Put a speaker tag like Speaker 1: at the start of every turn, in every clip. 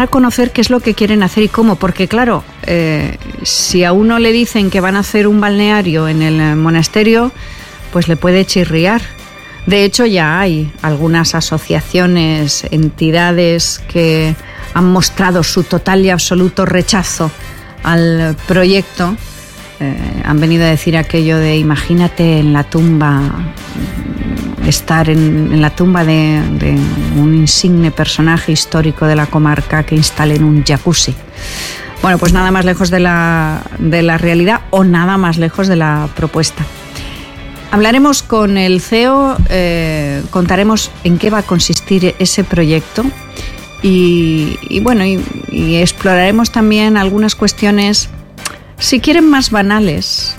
Speaker 1: a conocer qué es lo que quieren hacer y cómo, porque claro, si a uno le dicen que van a hacer un balneario en el monasterio, pues le puede chirriar. De hecho, ya hay algunas asociaciones, entidades que han mostrado su total y absoluto rechazo al proyecto. Han venido a decir aquello de imagínate en la tumba, estar en la tumba de un insigne personaje histórico de la comarca que instalen un jacuzzi. Bueno, pues nada más lejos de la realidad o nada más lejos de la propuesta. Hablaremos con el CEO, contaremos en qué va a consistir ese proyecto y exploraremos también algunas cuestiones, si quieren, más banales,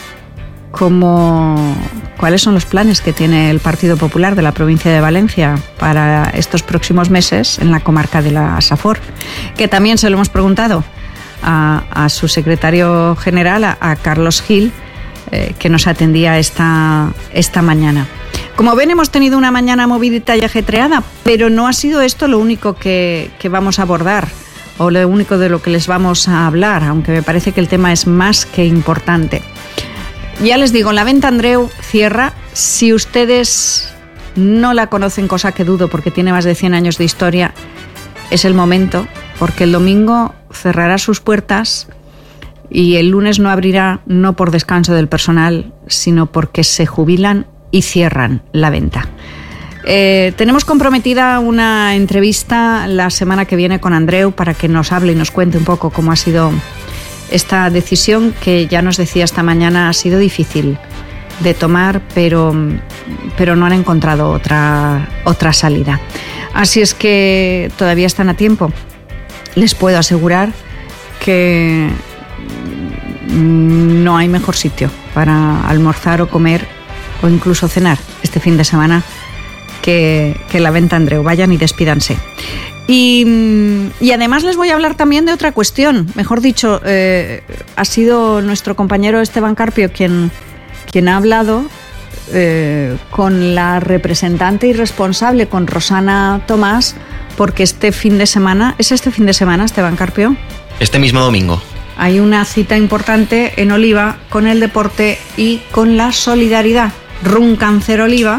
Speaker 1: como cuáles son los planes que tiene el Partido Popular de la provincia de Valencia para estos próximos meses en la comarca de la Safor, que también se lo hemos preguntado a su secretario general, a Carlos Gil, que nos atendía esta mañana. Como ven, hemos tenido una mañana movidita y ajetreada, pero no ha sido esto lo único que vamos a abordar o lo único de lo que les vamos a hablar, aunque me parece que el tema es más que importante. Ya les digo, la venta Andreu cierra. Si ustedes no la conocen, cosa que dudo porque tiene más de 100 años de historia, es el momento, porque el domingo cerrará sus puertas y el lunes no abrirá, no por descanso del personal, sino porque se jubilan y cierran la venta. Tenemos comprometida una entrevista la semana que viene con Andreu para que nos hable y nos cuente un poco cómo ha sido esta decisión, que ya nos decía esta mañana ha sido difícil de tomar, pero no han encontrado otra salida. Así es que todavía están a tiempo. Les puedo asegurar que no hay mejor sitio para almorzar o comer o incluso cenar este fin de semana que la venta Andreu. Vayan y despídanse. Y además les voy a hablar también de otra cuestión. Mejor dicho, ha sido nuestro compañero Esteban Carpio quien ha hablado con la representante y responsable, con Rosana Tomás, porque este fin de semana, Esteban Carpio,
Speaker 2: este mismo domingo,
Speaker 1: hay una cita importante en Oliva con el deporte y con la solidaridad. Run Cáncer Oliva.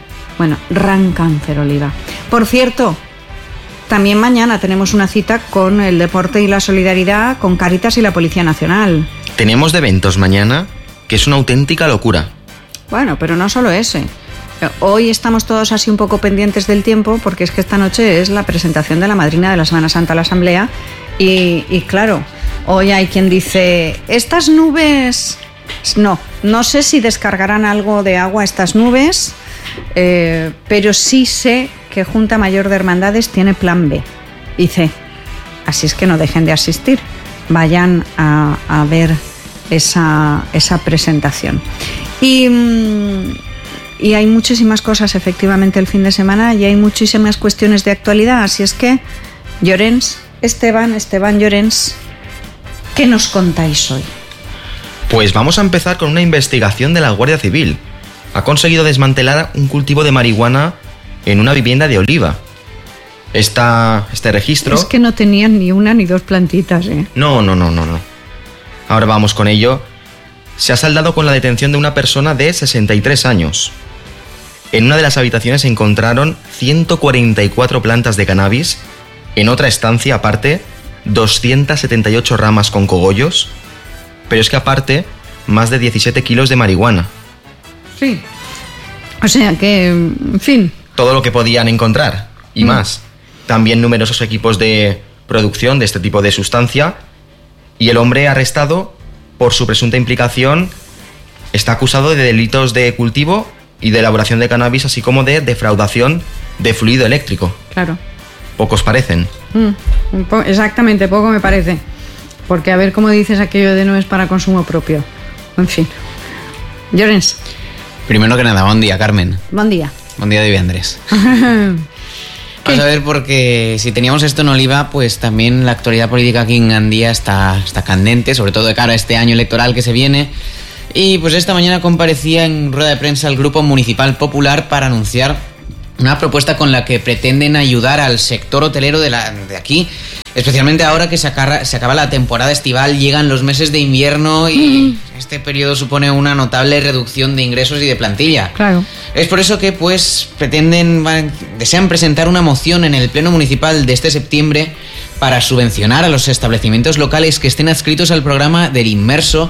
Speaker 1: Por cierto, también mañana tenemos una cita con el deporte y la solidaridad, con Cáritas y la Policía Nacional.
Speaker 2: Tenemos de eventos mañana, que es una auténtica locura.
Speaker 1: Bueno, pero no solo ese. Hoy estamos todos así un poco pendientes del tiempo, porque es que esta noche es la presentación de la madrina de la Semana Santa a la Asamblea y claro, hoy hay quien dice, estas nubes... No sé si descargarán algo de agua estas nubes, pero sí sé que Junta Mayor de Hermandades tiene plan B y C. Así es que no dejen de asistir. Vayan a ver esa presentación. Y hay muchísimas cosas efectivamente el fin de semana y hay muchísimas cuestiones de actualidad. Así es que, Esteban Llorens, ¿qué nos contáis hoy?
Speaker 2: Pues vamos a empezar con una investigación de la Guardia Civil. Ha conseguido desmantelar un cultivo de marihuana en una vivienda de Oliva. Este registro...
Speaker 1: Es que no tenían ni una ni dos plantitas, ¿eh?
Speaker 2: No. Ahora vamos con ello. Se ha saldado con la detención de una persona de 63 años. En una de las habitaciones se encontraron 144 plantas de cannabis. En otra estancia, aparte, 278 ramas con cogollos. Pero es que aparte, más de 17 kilos de marihuana.
Speaker 1: Sí. O sea que, en fin...
Speaker 2: Todo lo que podían encontrar, y más. También numerosos equipos de producción de este tipo de sustancia. Y el hombre arrestado, por su presunta implicación, está acusado de delitos de cultivo y de elaboración de cannabis, así como de defraudación de fluido eléctrico.
Speaker 1: Claro.
Speaker 2: Pocos parecen.
Speaker 1: Exactamente, poco me parece. Porque a ver cómo dices aquello de no es para consumo propio. En fin. Llorens.
Speaker 3: Primero que nada, buen día, Carmen.
Speaker 1: Buen día.
Speaker 3: Buen día, David Andrés. Vamos a ver, porque si teníamos esto en Oliva, pues también la actualidad política aquí en Gandía está candente, sobre todo de cara a este año electoral que se viene. Y pues esta mañana comparecía en rueda de prensa el Grupo Municipal Popular para anunciar una propuesta con la que pretenden ayudar al sector hotelero de aquí Especialmente ahora que se acaba la temporada estival, llegan los meses de invierno y este periodo supone una notable reducción de ingresos y de plantilla.
Speaker 1: Claro.
Speaker 3: Es por eso que desean presentar una moción en el Pleno Municipal de este septiembre para subvencionar a los establecimientos locales que estén adscritos al programa del Imserso.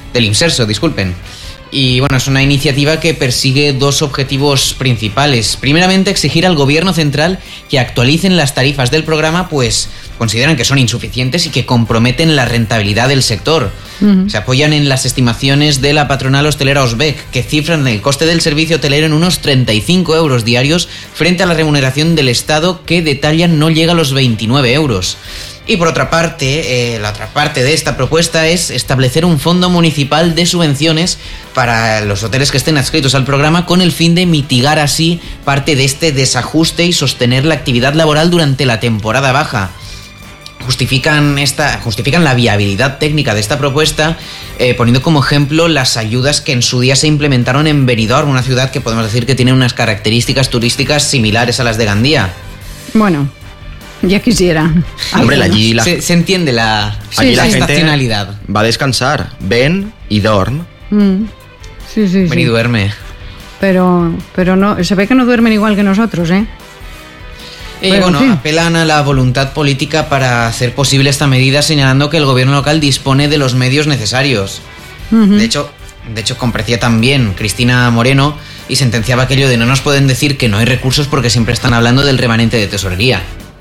Speaker 3: Y bueno, es una iniciativa que persigue dos objetivos principales. Primeramente, exigir al gobierno central que actualicen las tarifas del programa, pues consideran que son insuficientes y que comprometen la rentabilidad del sector. Se apoyan en las estimaciones de la patronal hostelera Osbec, que cifran el coste del servicio hotelero en unos 35 euros diarios frente a la remuneración del Estado, que detallan no llega a los 29 euros. Y por otra parte, la otra parte de esta propuesta es establecer un fondo municipal de subvenciones para los hoteles que estén adscritos al programa, con el fin de mitigar así parte de este desajuste y sostener la actividad laboral durante la temporada baja. Justifican la viabilidad técnica de esta propuesta poniendo como ejemplo las ayudas que en su día se implementaron en Benidorm, una ciudad que podemos decir que tiene unas características turísticas similares a las de Gandía.
Speaker 1: Bueno, ya quisiera.
Speaker 2: Hombre, allí
Speaker 3: se entiende la estacionalidad.
Speaker 2: Gente va a descansar, ven y dorm.
Speaker 1: Sí.
Speaker 3: Ven y duerme.
Speaker 1: Pero no, se ve que no duermen igual que nosotros, ¿eh?
Speaker 3: Bueno, sí. Apelan a la voluntad política para hacer posible esta medida, señalando que el gobierno local dispone de los medios necesarios. De hecho, comparecía también Cristina Moreno y sentenciaba aquello de: no nos pueden decir que no hay recursos porque siempre están hablando del remanente de tesorería.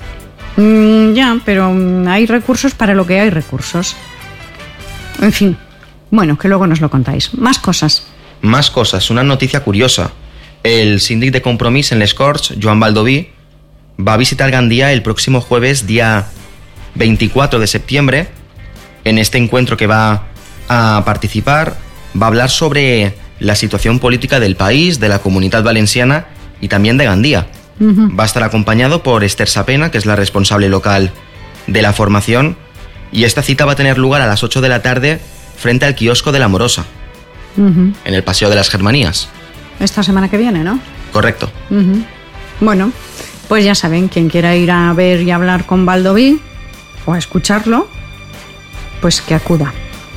Speaker 1: Ya, pero hay recursos para lo que hay recursos. En fin, bueno, que luego nos lo contáis. Más cosas,
Speaker 2: una noticia curiosa. El síndic de Compromís en les Corts, Joan Baldoví, va a visitar Gandía el próximo jueves, día 24 de septiembre. En este encuentro que va a participar, va a hablar sobre la situación política del país, de la Comunitat Valenciana y también de Gandía. Va a estar acompañado por Esther Sapena, que es la responsable local de la formación, y esta cita va a tener lugar a las 8 de la tarde frente al kiosco de La Morosa, en el Paseo de las Germanías.
Speaker 1: Esta semana que viene, ¿no?
Speaker 2: Correcto.
Speaker 1: Bueno, pues ya saben, quien quiera ir a ver y hablar con Baldoví o a escucharlo, pues que acuda.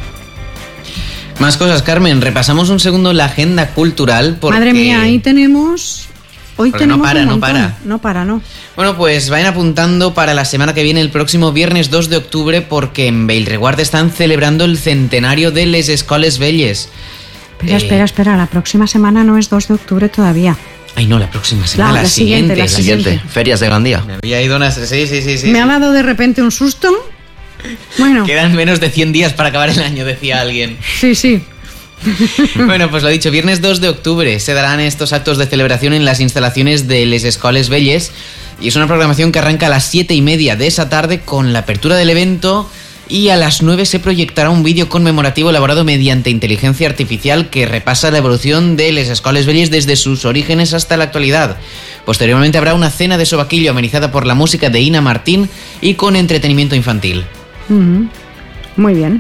Speaker 3: Más cosas, Carmen. Repasamos un segundo la agenda cultural porque...
Speaker 1: Madre mía, ahí tenemos... Hoy
Speaker 3: porque
Speaker 1: tenemos
Speaker 3: no para.
Speaker 1: No.
Speaker 3: Bueno, pues vayan apuntando para la semana que viene, el próximo viernes 2 de octubre, porque en Bellreguard están celebrando el centenario de les Escoles Velles.
Speaker 1: Espera, la próxima semana no es 2 de octubre todavía.
Speaker 3: Ay, no, la próxima semana, la siguiente.
Speaker 2: Ferias de Gandía.
Speaker 3: Me había ido unas... Sí.
Speaker 1: Me ha dado de repente un susto. Bueno.
Speaker 3: Quedan menos de 100 días para acabar el año, decía alguien.
Speaker 1: Sí.
Speaker 3: Bueno, pues lo dicho, viernes 2 de octubre se darán estos actos de celebración en las instalaciones de les Escoles Velles, y es una programación que arranca a las 7:30 de esa tarde con la apertura del evento, y a las 9 se proyectará un vídeo conmemorativo elaborado mediante inteligencia artificial que repasa la evolución de les Escoles Velles desde sus orígenes hasta la actualidad. Posteriormente habrá una cena de sobaquillo amenizada por la música de Ina Martín y con entretenimiento infantil.
Speaker 1: Muy bien.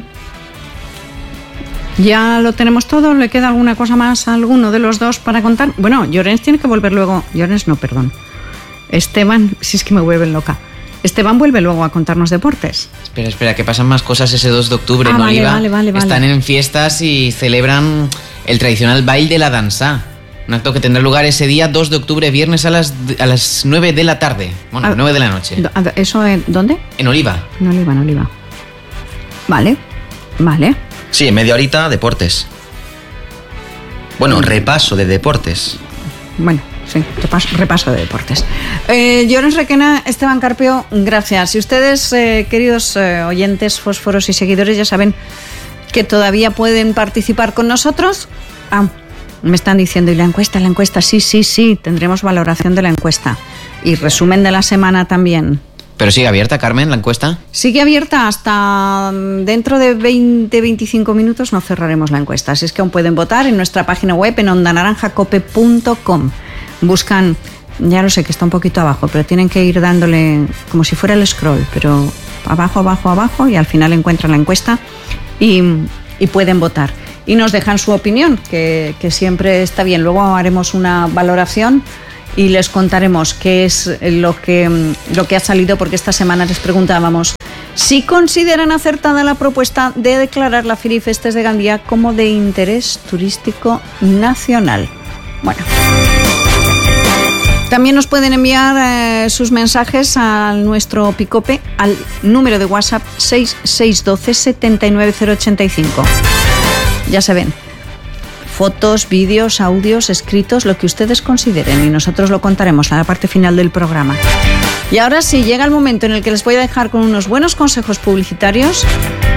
Speaker 1: ¿Ya lo tenemos todo? ¿Le queda alguna cosa más a alguno de los dos para contar? Bueno, Llorens tiene que volver luego... Esteban, si es que me vuelven loca. Esteban vuelve luego a contarnos deportes.
Speaker 3: Espera, que pasan más cosas ese 2 de octubre en Oliva.
Speaker 1: Vale.
Speaker 3: Están en fiestas y celebran el tradicional baile de la danza. Un acto que tendrá lugar ese día 2 de octubre, viernes a las 9 de la tarde. Bueno, 9 de la noche.
Speaker 1: ¿Eso dónde?
Speaker 3: En Oliva.
Speaker 1: En Oliva. Vale.
Speaker 2: Sí, en media horita, deportes. Bueno, repaso de deportes.
Speaker 1: Bueno, sí, repaso de deportes. Llorens Requena, Esteban Carpio, gracias. Y ustedes, queridos oyentes, fósforos y seguidores, ya saben que todavía pueden participar con nosotros. Me están diciendo, ¿y la encuesta? Sí, tendremos valoración de la encuesta. Y resumen de la semana también.
Speaker 3: ¿Pero sigue abierta, Carmen, la encuesta?
Speaker 1: Sigue abierta hasta dentro de 20-25 minutos, no cerraremos la encuesta. Así es que aún pueden votar en nuestra página web en ondanaranjacope.com. Buscan, ya lo sé que está un poquito abajo, pero tienen que ir dándole como si fuera el scroll, pero abajo, y al final encuentran la encuesta y pueden votar. Y nos dejan su opinión, que siempre está bien. Luego haremos una valoración y les contaremos qué es lo que ha salido, porque esta semana les preguntábamos si consideran acertada la propuesta de declarar la Filifestes de Gandía como de interés turístico nacional. Bueno, también nos pueden enviar sus mensajes a nuestro Picope al número de WhatsApp 6612 79085. Ya saben, fotos, vídeos, audios, escritos, lo que ustedes consideren, y nosotros lo contaremos a la parte final del programa. Y ahora sí, llega el momento en el que les voy a dejar con unos buenos consejos publicitarios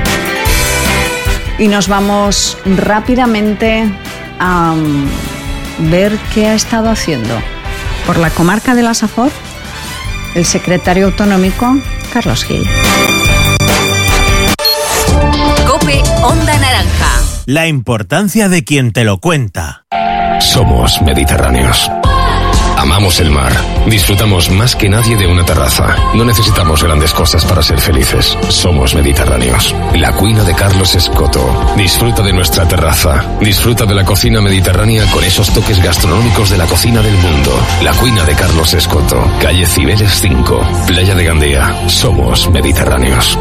Speaker 1: y nos vamos rápidamente a ver qué ha estado haciendo por la comarca de la Safor el secretario autonómico Carlos Gil.
Speaker 4: COPE Onda Naranja.
Speaker 5: La importancia de quien te lo cuenta.
Speaker 6: Somos mediterráneos. Amamos el mar. Disfrutamos más que nadie de una terraza. No necesitamos grandes cosas para ser felices. Somos mediterráneos. La Cuina de Carlos Escoto. Disfruta de nuestra terraza. Disfruta de la cocina mediterránea con esos toques gastronómicos de la cocina del mundo. La Cuina de Carlos Escoto. Calle Cibeles 5. Playa de Gandía. Somos mediterráneos.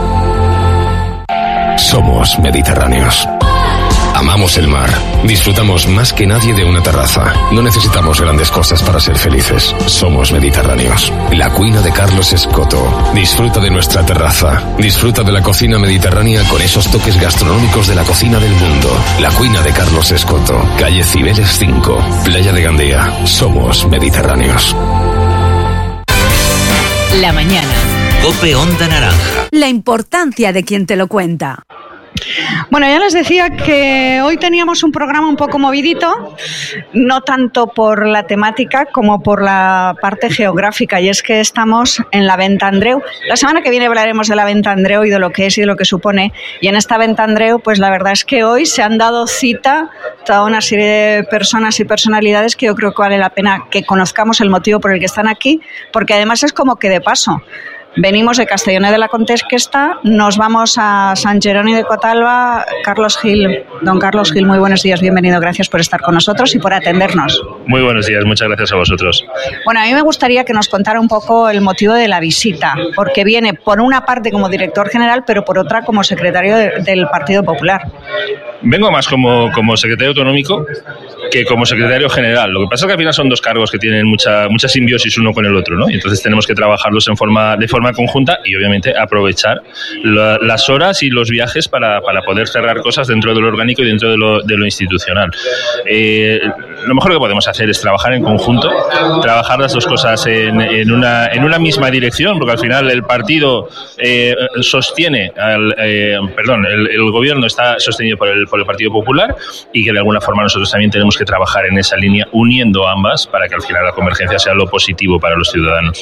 Speaker 6: Somos mediterráneos. Amamos el mar. Disfrutamos más que nadie de una terraza. No necesitamos grandes cosas para ser felices. Somos mediterráneos. La Cuina de Carlos Escoto. Disfruta de nuestra terraza. Disfruta de la cocina mediterránea con esos toques gastronómicos de la cocina del mundo. La Cuina de Carlos Escoto. Calle Cibeles 5. Playa de Gandía. Somos mediterráneos.
Speaker 4: La mañana.
Speaker 5: COPE Onda Naranja.
Speaker 4: La importancia de quien te lo cuenta.
Speaker 1: Bueno, ya les decía que hoy teníamos un programa un poco movidito, no tanto por la temática como por la parte geográfica, y es que estamos en la Venta Andreu. La semana que viene hablaremos de la Venta Andreu y de lo que es y de lo que supone, y en esta Venta Andreu, pues la verdad es que hoy se han dado cita toda una serie de personas y personalidades que yo creo que vale la pena que conozcamos el motivo por el que están aquí, porque además es como que de paso. Venimos de Castellonet de la Conquesta, nos vamos a San Jerónimo de Cotalba. Carlos Gil, don Carlos Gil, muy buenos días, bienvenido, gracias por estar con nosotros y por atendernos.
Speaker 7: Muy buenos días, muchas gracias a vosotros.
Speaker 1: Bueno, a mí me gustaría que nos contara un poco el motivo de la visita, porque viene por una parte como director general, pero por otra como secretario del Partido Popular.
Speaker 7: Vengo más como secretario autonómico que como secretario general. Lo que pasa es que al final son dos cargos que tienen mucha simbiosis uno con el otro, ¿no? Y entonces tenemos que trabajarlos de forma conjunta y obviamente aprovechar las horas y los viajes para poder cerrar cosas dentro de lo orgánico y dentro de lo institucional. Lo mejor que podemos hacer es trabajar en conjunto, trabajar las dos cosas en una misma dirección, porque al final el partido sostiene, el gobierno está sostenido por el Partido Popular, y que de alguna forma nosotros también tenemos que trabajar en esa línea uniendo ambas para que al final la convergencia sea lo positivo para los ciudadanos.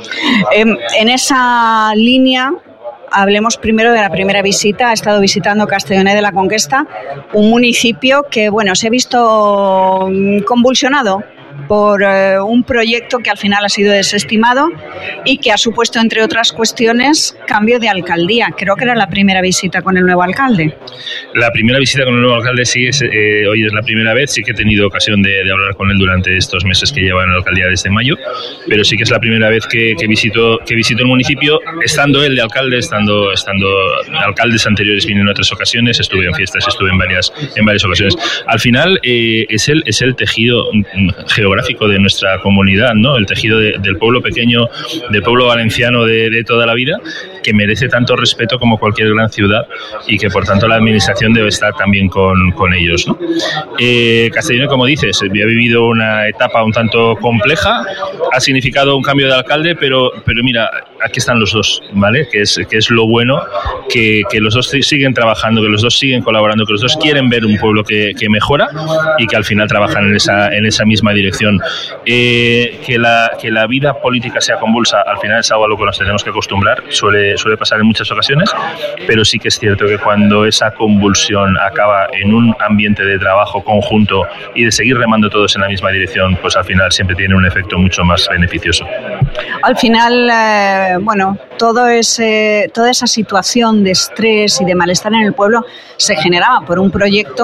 Speaker 1: En esa línea, hablemos primero de la primera visita. Ha estado visitando Castellonet de la Conquesta, un municipio que, bueno, se ha visto convulsionado por un proyecto que al final ha sido desestimado y que ha supuesto, entre otras cuestiones, cambio de alcaldía. Creo que era la primera visita con el nuevo alcalde.
Speaker 7: La primera visita con el nuevo alcalde sí, hoy es la primera vez. Sí que he tenido ocasión de hablar con él durante estos meses que lleva en la alcaldía desde mayo, pero sí que es la primera vez que visito el municipio, estando él de alcalde, estando alcaldes anteriores vine en otras ocasiones, estuve en fiestas, estuve en varias ocasiones. Al final es el tejido geográfico de nuestra comunidad, ¿no? El tejido del pueblo pequeño, del pueblo valenciano de toda la vida, que merece tanto respeto como cualquier gran ciudad, y que por tanto la administración debe estar también con ellos, ¿no? Castellonet, como dices, había vivido una etapa un tanto compleja, ha significado un cambio de alcalde, pero mira, aquí están los dos, ¿vale? Que es lo bueno, que los dos siguen trabajando, que los dos siguen colaborando, que los dos quieren ver un pueblo que mejora y que al final trabajan en esa misma dirección. Que la vida política sea convulsa, al final es algo a lo que nos tenemos que acostumbrar, suele pasar en muchas ocasiones, pero sí que es cierto que cuando esa convulsión acaba en un ambiente de trabajo conjunto y de seguir remando todos en la misma dirección, pues al final siempre tiene un efecto mucho más beneficioso.
Speaker 1: Al final, toda esa situación de estrés y de malestar en el pueblo se generaba por un proyecto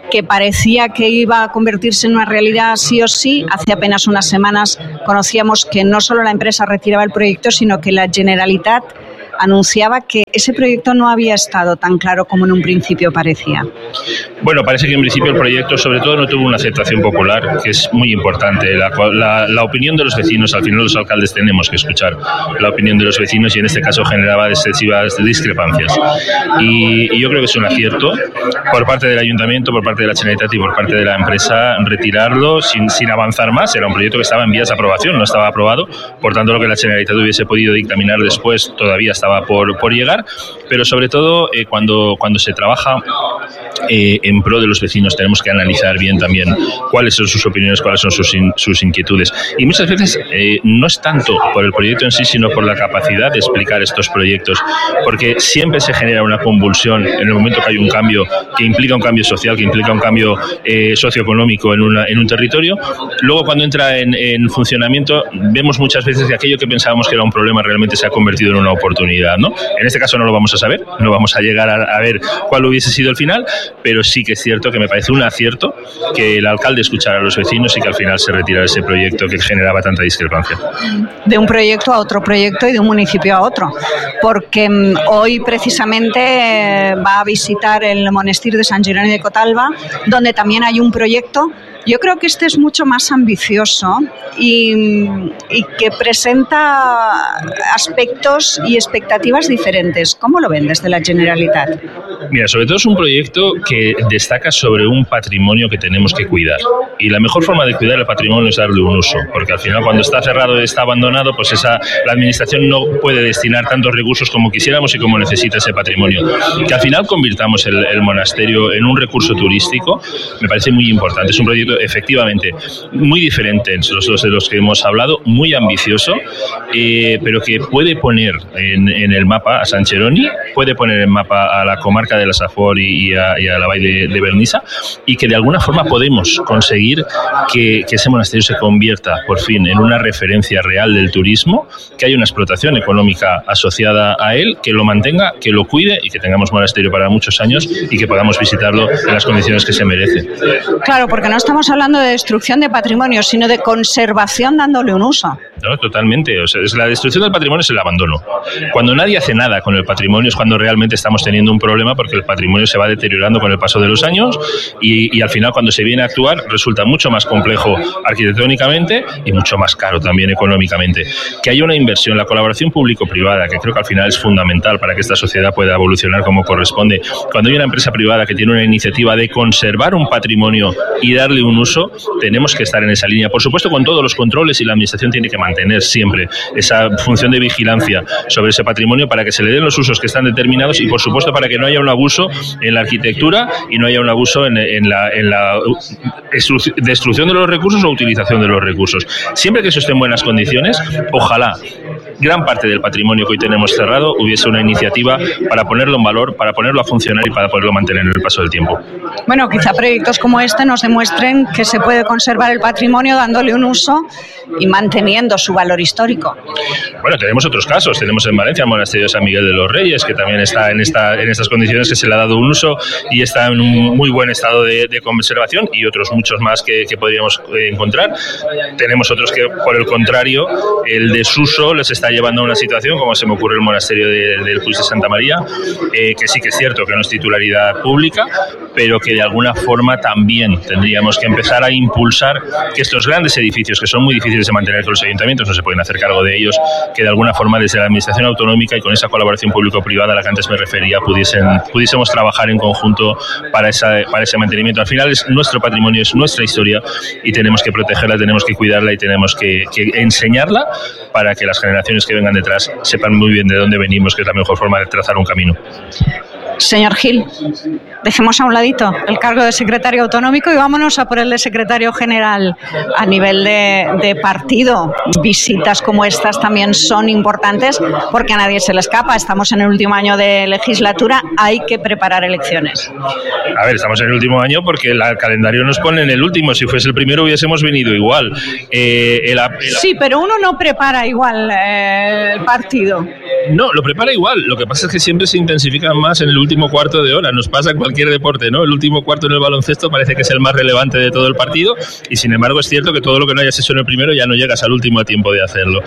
Speaker 8: que parecía que iba a convertirse en una realidad sí o sí. Hace apenas unas semanas conocíamos que no solo la empresa retiraba el proyecto, sino que la Generalitat anunciaba que ese proyecto no había estado tan claro como en un principio parecía.
Speaker 7: Bueno, parece que en principio el proyecto sobre todo no tuvo una aceptación popular, que es muy importante. La opinión de los vecinos, al final los alcaldes tenemos que escuchar la opinión de los vecinos, y en este caso generaba excesivas discrepancias. Y yo creo que es un acierto por parte del ayuntamiento, por parte de la Generalitat y por parte de la empresa retirarlo sin avanzar más. Era un proyecto que estaba en vías de aprobación, no estaba aprobado, por tanto lo que la Generalitat hubiese podido dictaminar después todavía estaba por llegar, pero sobre todo cuando se trabaja en pro de los vecinos tenemos que analizar bien también cuáles son sus opiniones, cuáles son sus inquietudes, y muchas veces no es tanto por el proyecto en sí, sino por la capacidad de explicar estos proyectos, porque siempre se genera una convulsión en el momento que hay un cambio que implica un cambio social, que implica un cambio socioeconómico en un territorio. Luego, cuando entra en funcionamiento, vemos muchas veces que aquello que pensábamos que era un problema realmente se ha convertido en una oportunidad, ¿no? En este caso no lo vamos a saber, no vamos a llegar a ver cuál hubiese sido el final, pero sí que es cierto que me parece un acierto que el alcalde escuchara a los vecinos y que al final se retirara ese proyecto que generaba tanta discrepancia.
Speaker 8: De un proyecto a otro proyecto y de un municipio a otro, porque hoy precisamente va a visitar el monestir de Sant Jeroni de Cotalba, donde también hay un proyecto. Yo creo que este es mucho más ambicioso y que presenta aspectos y expectativas diferentes. ¿Cómo lo ven desde la Generalitat?
Speaker 7: Mira, sobre todo es un proyecto que destaca sobre un patrimonio que tenemos que cuidar. Y la mejor forma de cuidar el patrimonio es darle un uso, porque al final cuando está cerrado y está abandonado, pues la administración no puede destinar tantos recursos como quisiéramos y como necesita ese patrimonio. Que al final convirtamos el monasterio en un recurso turístico me parece muy importante. Es un proyecto efectivamente muy diferente en los dos de los que hemos hablado, muy ambicioso, pero que puede poner en el mapa a Sant Jeroni, puede poner en mapa a la comarca de la Safor y a la Vall de Vernissa, y que de alguna forma podemos conseguir que ese monasterio se convierta por fin en una referencia real del turismo, que haya una explotación económica asociada a él, que lo mantenga, que lo cuide y que tengamos monasterio para muchos años y que podamos visitarlo en las condiciones que se merece.
Speaker 8: Claro, porque no estamos hablando de destrucción de patrimonio, sino de conservación dándole un uso.
Speaker 7: No, totalmente. O sea, la destrucción del patrimonio es el abandono. Cuando nadie hace nada con el patrimonio es cuando realmente estamos teniendo un problema, porque el patrimonio se va deteriorando con el paso de los años y al final cuando se viene a actuar resulta mucho más complejo arquitectónicamente y mucho más caro también económicamente. Que haya una inversión, la colaboración público-privada, que creo que al final es fundamental para que esta sociedad pueda evolucionar como corresponde. Cuando hay una empresa privada que tiene una iniciativa de conservar un patrimonio y darle un uso, tenemos que estar en esa línea. Por supuesto, con todos los controles, y la administración tiene que mantener siempre esa función de vigilancia sobre ese patrimonio para que se le den los usos que están determinados y, por supuesto, para que no haya un abuso en la arquitectura y no haya un abuso en la destrucción de los recursos o utilización de los recursos. Siempre que eso esté en buenas condiciones, ojalá gran parte del patrimonio que hoy tenemos cerrado hubiese una iniciativa para ponerlo en valor, para ponerlo a funcionar y para poderlo mantener en el paso del tiempo.
Speaker 8: Bueno, quizá proyectos como este nos demuestren que se puede conservar el patrimonio dándole un uso y manteniendo su valor histórico.
Speaker 7: Bueno, tenemos otros casos. Tenemos en Valencia el monasterio de San Miguel de los Reyes, que también está en estas condiciones, que se le ha dado un uso y está en un muy buen estado de conservación, y otros muchos más que podríamos encontrar. Tenemos otros que, por el contrario, el desuso les está llevando a una situación, como se me ocurre el monasterio del Puig de Santa María, que sí que es cierto que no es titularidad pública, pero que de alguna forma también tendríamos que empezar a impulsar que estos grandes edificios, que son muy difíciles de mantener con los ayuntamientos, no se pueden hacer cargo de ellos, que de alguna forma desde la administración autonómica y con esa colaboración público-privada a la que antes me refería pudiésemos trabajar en conjunto para ese mantenimiento. Al final es nuestro patrimonio, es nuestra historia, y tenemos que protegerla, tenemos que cuidarla y tenemos que enseñarla para que las generaciones que vengan detrás sepan muy bien de dónde venimos, que es la mejor forma de trazar un camino.
Speaker 8: Señor Gil, dejemos a un ladito el cargo de secretario autonómico y vámonos a por el de secretario general. A nivel de partido, visitas como estas también son importantes porque a nadie se le escapa. Estamos en el último año de legislatura, hay que preparar elecciones.
Speaker 7: A ver, estamos en el último año porque el calendario nos pone en el último. Si fuese el primero hubiésemos venido igual.
Speaker 8: Sí, pero uno no prepara igual el partido.
Speaker 7: No, lo prepara igual. Lo que pasa es que siempre se intensifican más en el último cuarto de hora. Nos pasa en cualquier deporte, ¿no? El último cuarto en el baloncesto parece que es el más relevante de todo el partido y sin embargo es cierto que todo lo que no hayas hecho en el primero ya no llegas al último a tiempo de hacerlo.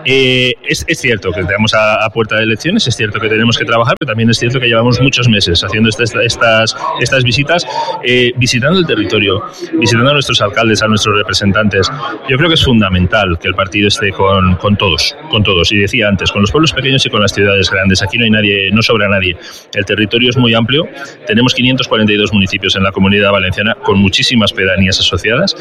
Speaker 7: Es cierto que estamos a puerta de elecciones, es cierto que tenemos que trabajar, pero también es cierto que llevamos muchos meses haciendo estas visitas, visitando el territorio, visitando a nuestros alcaldes, a nuestros representantes. Yo creo que es fundamental que el partido esté con todos. Y decía antes, con los pueblos pequeños y con las ciudades grandes. Aquí no hay nadie, no sobra nadie. El territorio es muy amplio. Tenemos 542 municipios en la Comunidad Valenciana con muchísimas pedanías asociadas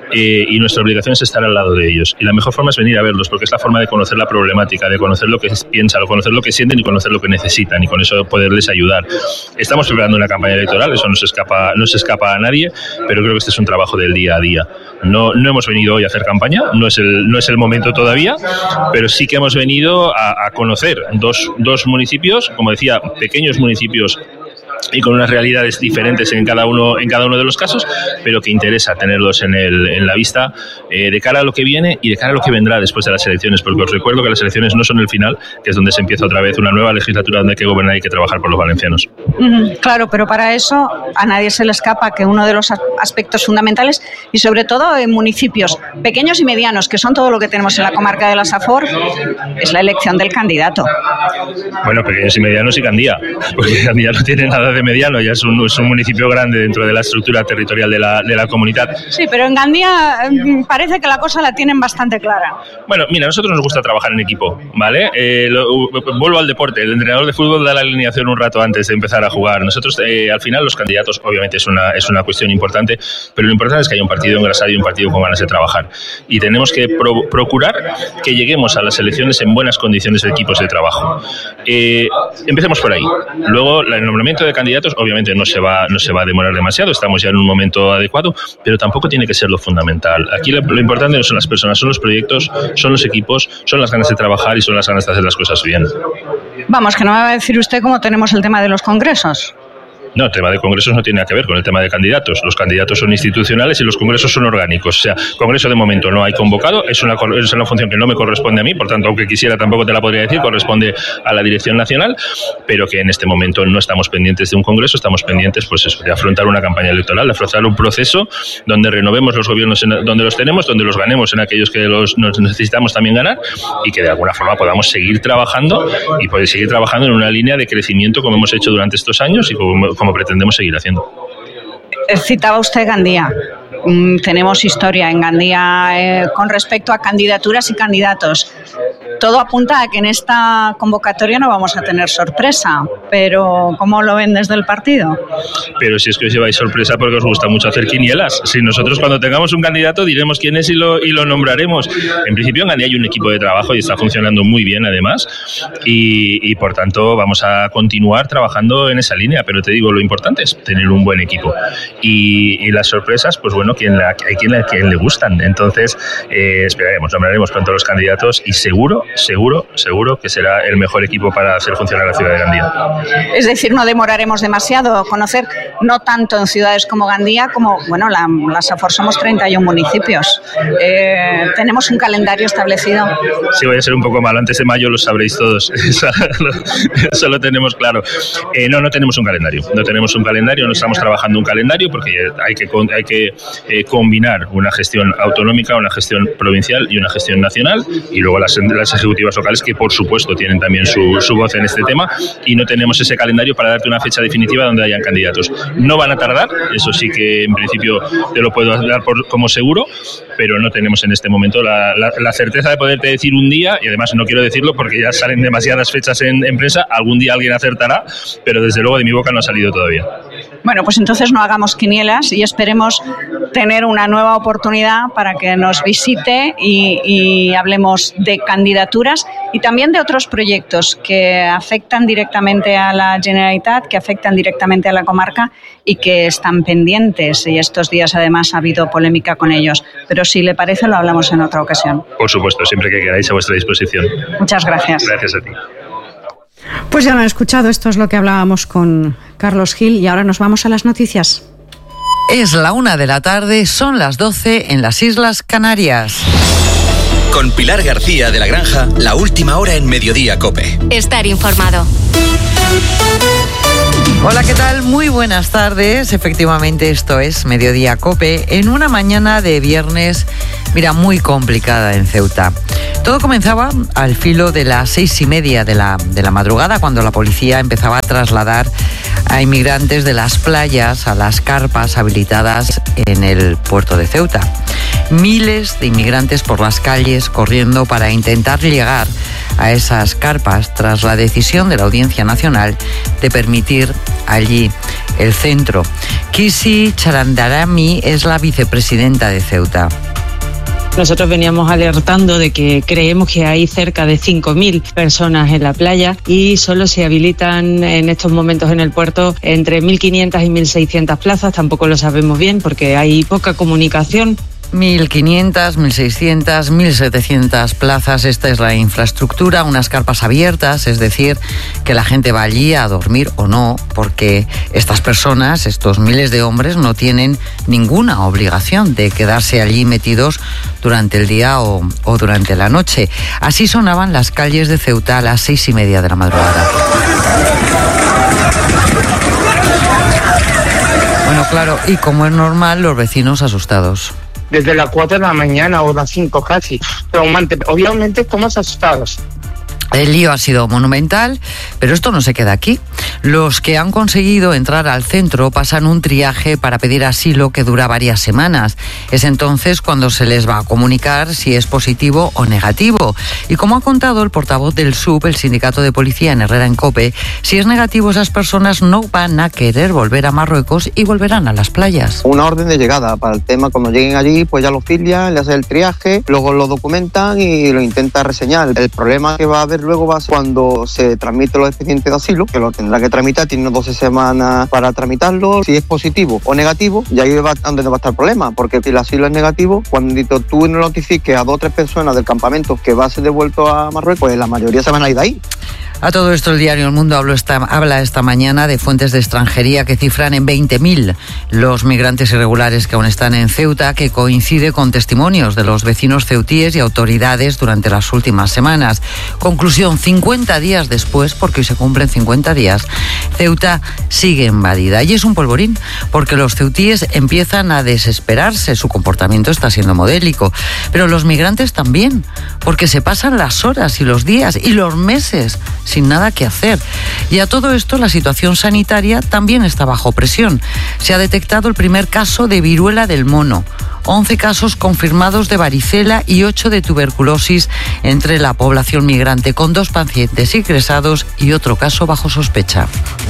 Speaker 7: y nuestra obligación es estar al lado de ellos. Y la mejor forma es venir a verlos porque es la forma de conocer la problemática, de conocer lo que piensan, conocer lo que sienten y conocer lo que necesitan y con eso poderles ayudar. Estamos preparando una campaña electoral, eso no se escapa a nadie, pero creo que este es un trabajo del día a día. No hemos venido hoy a hacer campaña, no es el momento todavía, pero sí que hemos venido a conocer dos municipios, como decía, pequeños municipios y con unas realidades diferentes en cada uno de los casos, pero que interesa tenerlos en la vista de cara a lo que viene y de cara a lo que vendrá después de las elecciones, porque os recuerdo que las elecciones no son el final, que es donde se empieza otra vez una nueva legislatura donde hay que gobernar y hay que trabajar por los valencianos.
Speaker 8: Claro, pero para eso a nadie se le escapa que uno de los aspectos fundamentales, y sobre todo en municipios pequeños y medianos, que son todo lo que tenemos en la comarca de la Safor, es la elección del candidato.
Speaker 7: Bueno, pequeños y medianos y Gandía, porque Gandía no tiene nada de mediano, ya es un municipio grande dentro de la estructura territorial de la comunidad.
Speaker 8: Sí, pero en Gandía parece que la cosa la tienen bastante clara.
Speaker 7: Bueno, mira, a nosotros nos gusta trabajar en equipo, ¿vale? Vuelvo al deporte, el entrenador de fútbol da la alineación un rato antes de empezar a jugar. Nosotros, al final, los candidatos, obviamente es una cuestión importante, pero lo importante es que haya un partido engrasado y un partido con ganas de trabajar. Y tenemos que procurar que lleguemos a las elecciones en buenas condiciones de equipos de trabajo. Empecemos por ahí. Luego, el nombramiento de candidatos obviamente no se va a demorar demasiado, estamos ya en un momento adecuado, pero tampoco tiene que ser lo fundamental. Aquí lo importante no son las personas, son los proyectos, son los equipos, son las ganas de trabajar y son las ganas de hacer las cosas bien.
Speaker 8: Vamos, que no me va a decir usted cómo tenemos el tema de los congresos.
Speaker 7: No, el tema de congresos no tiene nada que ver con el tema de candidatos. Los candidatos son institucionales y los congresos son orgánicos. O sea, congreso de momento no hay convocado, es una función que no me corresponde a mí, por tanto, aunque quisiera tampoco te la podría decir, corresponde a la Dirección Nacional, pero que en este momento no estamos pendientes de un congreso, estamos pendientes pues eso, de afrontar una campaña electoral, de afrontar un proceso donde renovemos los gobiernos donde los tenemos, donde los ganemos en aquellos que nos necesitamos también ganar y que de alguna forma podamos seguir trabajando y poder seguir trabajando en una línea de crecimiento como hemos hecho durante estos años y como pretendemos seguir haciendo.
Speaker 8: Citaba usted Gandía. Tenemos historia en Gandía con respecto a candidaturas y candidatos. Todo apunta a que en esta convocatoria no vamos a tener sorpresa, pero ¿cómo lo ven desde el partido?
Speaker 7: Pero si es que os lleváis sorpresa porque os gusta mucho hacer quinielas. Si nosotros cuando tengamos un candidato diremos quién es y lo nombraremos. En principio en Gandía hay un equipo de trabajo y está funcionando muy bien además y por tanto vamos a continuar trabajando en esa línea, pero te digo, lo importante es tener un buen equipo y las sorpresas, pues bueno, hay quien le gustan. Entonces esperaremos, nombraremos pronto los candidatos y seguro que será el mejor equipo para hacer funcionar la ciudad de Gandía.
Speaker 8: Es decir, no demoraremos demasiado conocer, no tanto en ciudades como Gandía, como, bueno, la Safor somos 31 municipios. ¿Tenemos un calendario establecido?
Speaker 7: Sí, voy a ser un poco malo, antes de mayo lo sabréis todos, eso lo tenemos claro. No tenemos un calendario, no estamos trabajando un calendario porque hay que combinar una gestión autonómica, una gestión provincial y una gestión nacional y luego las ejecutivas locales que por supuesto tienen también su voz en este tema y no tenemos ese calendario para darte una fecha definitiva donde hayan candidatos. No van a tardar, eso sí que en principio te lo puedo dar como seguro, pero no tenemos en este momento la certeza de poderte decir un día y además no quiero decirlo porque ya salen demasiadas fechas en prensa, algún día alguien acertará, pero desde luego de mi boca no ha salido todavía.
Speaker 8: Bueno, pues entonces no hagamos quinielas y esperemos tener una nueva oportunidad para que nos visite y hablemos de candidaturas y también de otros proyectos que afectan directamente a la Generalitat, que afectan directamente a la comarca y que están pendientes. Y estos días además ha habido polémica con ellos. Pero si le parece lo hablamos en otra ocasión.
Speaker 7: Por supuesto, siempre que queráis a vuestra disposición.
Speaker 8: Muchas gracias.
Speaker 7: Gracias a ti.
Speaker 1: Pues ya lo han escuchado, esto es lo que hablábamos con Carlos Gil y ahora nos vamos a las noticias.
Speaker 9: Es la 1 de la tarde, son las 12 en las Islas Canarias. Con Pilar García de la Granja, la última hora en Mediodía COPE.
Speaker 10: Estar informado.
Speaker 11: Hola, ¿qué tal? Muy buenas tardes. Efectivamente, esto es Mediodía COPE en una mañana de viernes, mira, muy complicada en Ceuta. Todo comenzaba al filo de las 6:30 de la madrugada, cuando la policía empezaba a trasladar a inmigrantes de las playas a las carpas habilitadas en el puerto de Ceuta. Miles de inmigrantes por las calles corriendo para intentar llegar a esas carpas tras la decisión de la Audiencia Nacional de permitir allí el centro. Kisi Charandarami es la vicepresidenta de Ceuta.
Speaker 12: Nosotros veníamos alertando de que creemos que hay cerca de 5.000 personas en la playa y solo se habilitan en estos momentos en el puerto entre 1.500 y 1.600 plazas. Tampoco lo sabemos bien porque hay poca comunicación.
Speaker 11: 1.500, 1.600, 1.700 plazas, esta es la infraestructura, unas carpas abiertas, es decir, que la gente va allí a dormir o no, porque estas personas, estos miles de hombres, no tienen ninguna obligación de quedarse allí metidos durante el día o durante la noche. Así sonaban las calles de Ceuta a las 6:30 de la madrugada. Bueno, claro, y como es normal, los vecinos asustados.
Speaker 13: Desde las 4 de la mañana o las 5 casi. Traumante. Obviamente estamos asustados.
Speaker 11: El lío ha sido monumental, pero esto no se queda aquí. Los que han conseguido entrar al centro pasan un triaje para pedir asilo que dura varias semanas. Es entonces cuando se les va a comunicar si es positivo o negativo. Y como ha contado el portavoz del SUB, el sindicato de policía en Herrera en COPE, si es negativo esas personas no van a querer volver a Marruecos y volverán a las playas.
Speaker 14: Una orden de llegada para el tema, cuando lleguen allí pues ya lo filian, le hacen el triaje, luego lo documentan y lo intentan reseñar. El problema que va a haber luego va a ser cuando se tramite los expedientes de asilo, que lo tendrá que tramitar, tiene 12 semanas para tramitarlo. Si es positivo o negativo, y ahí va donde va a estar el problema, porque si el asilo es negativo, cuando tú no notifiques a 2 o 3 personas del campamento que va a ser devuelto a Marruecos, pues la mayoría se van a ir de ahí.
Speaker 11: A todo esto el diario El Mundo habla esta mañana de fuentes de extranjería que cifran en 20.000 los migrantes irregulares que aún están en Ceuta, que coincide con testimonios de los vecinos ceutíes y autoridades durante las últimas semanas. Conclusión, 50 días después, porque hoy se cumplen 50 días, Ceuta sigue invadida. Y es un polvorín, porque los ceutíes empiezan a desesperarse, su comportamiento está siendo modélico, pero los migrantes también, porque se pasan las horas y los días y los meses sin nada que hacer. Y a todo esto la situación sanitaria también está bajo presión. Se ha detectado el primer caso de viruela del mono, 11 casos confirmados de varicela y 8 de tuberculosis entre la población migrante, con 2 pacientes ingresados y otro caso bajo sospecha.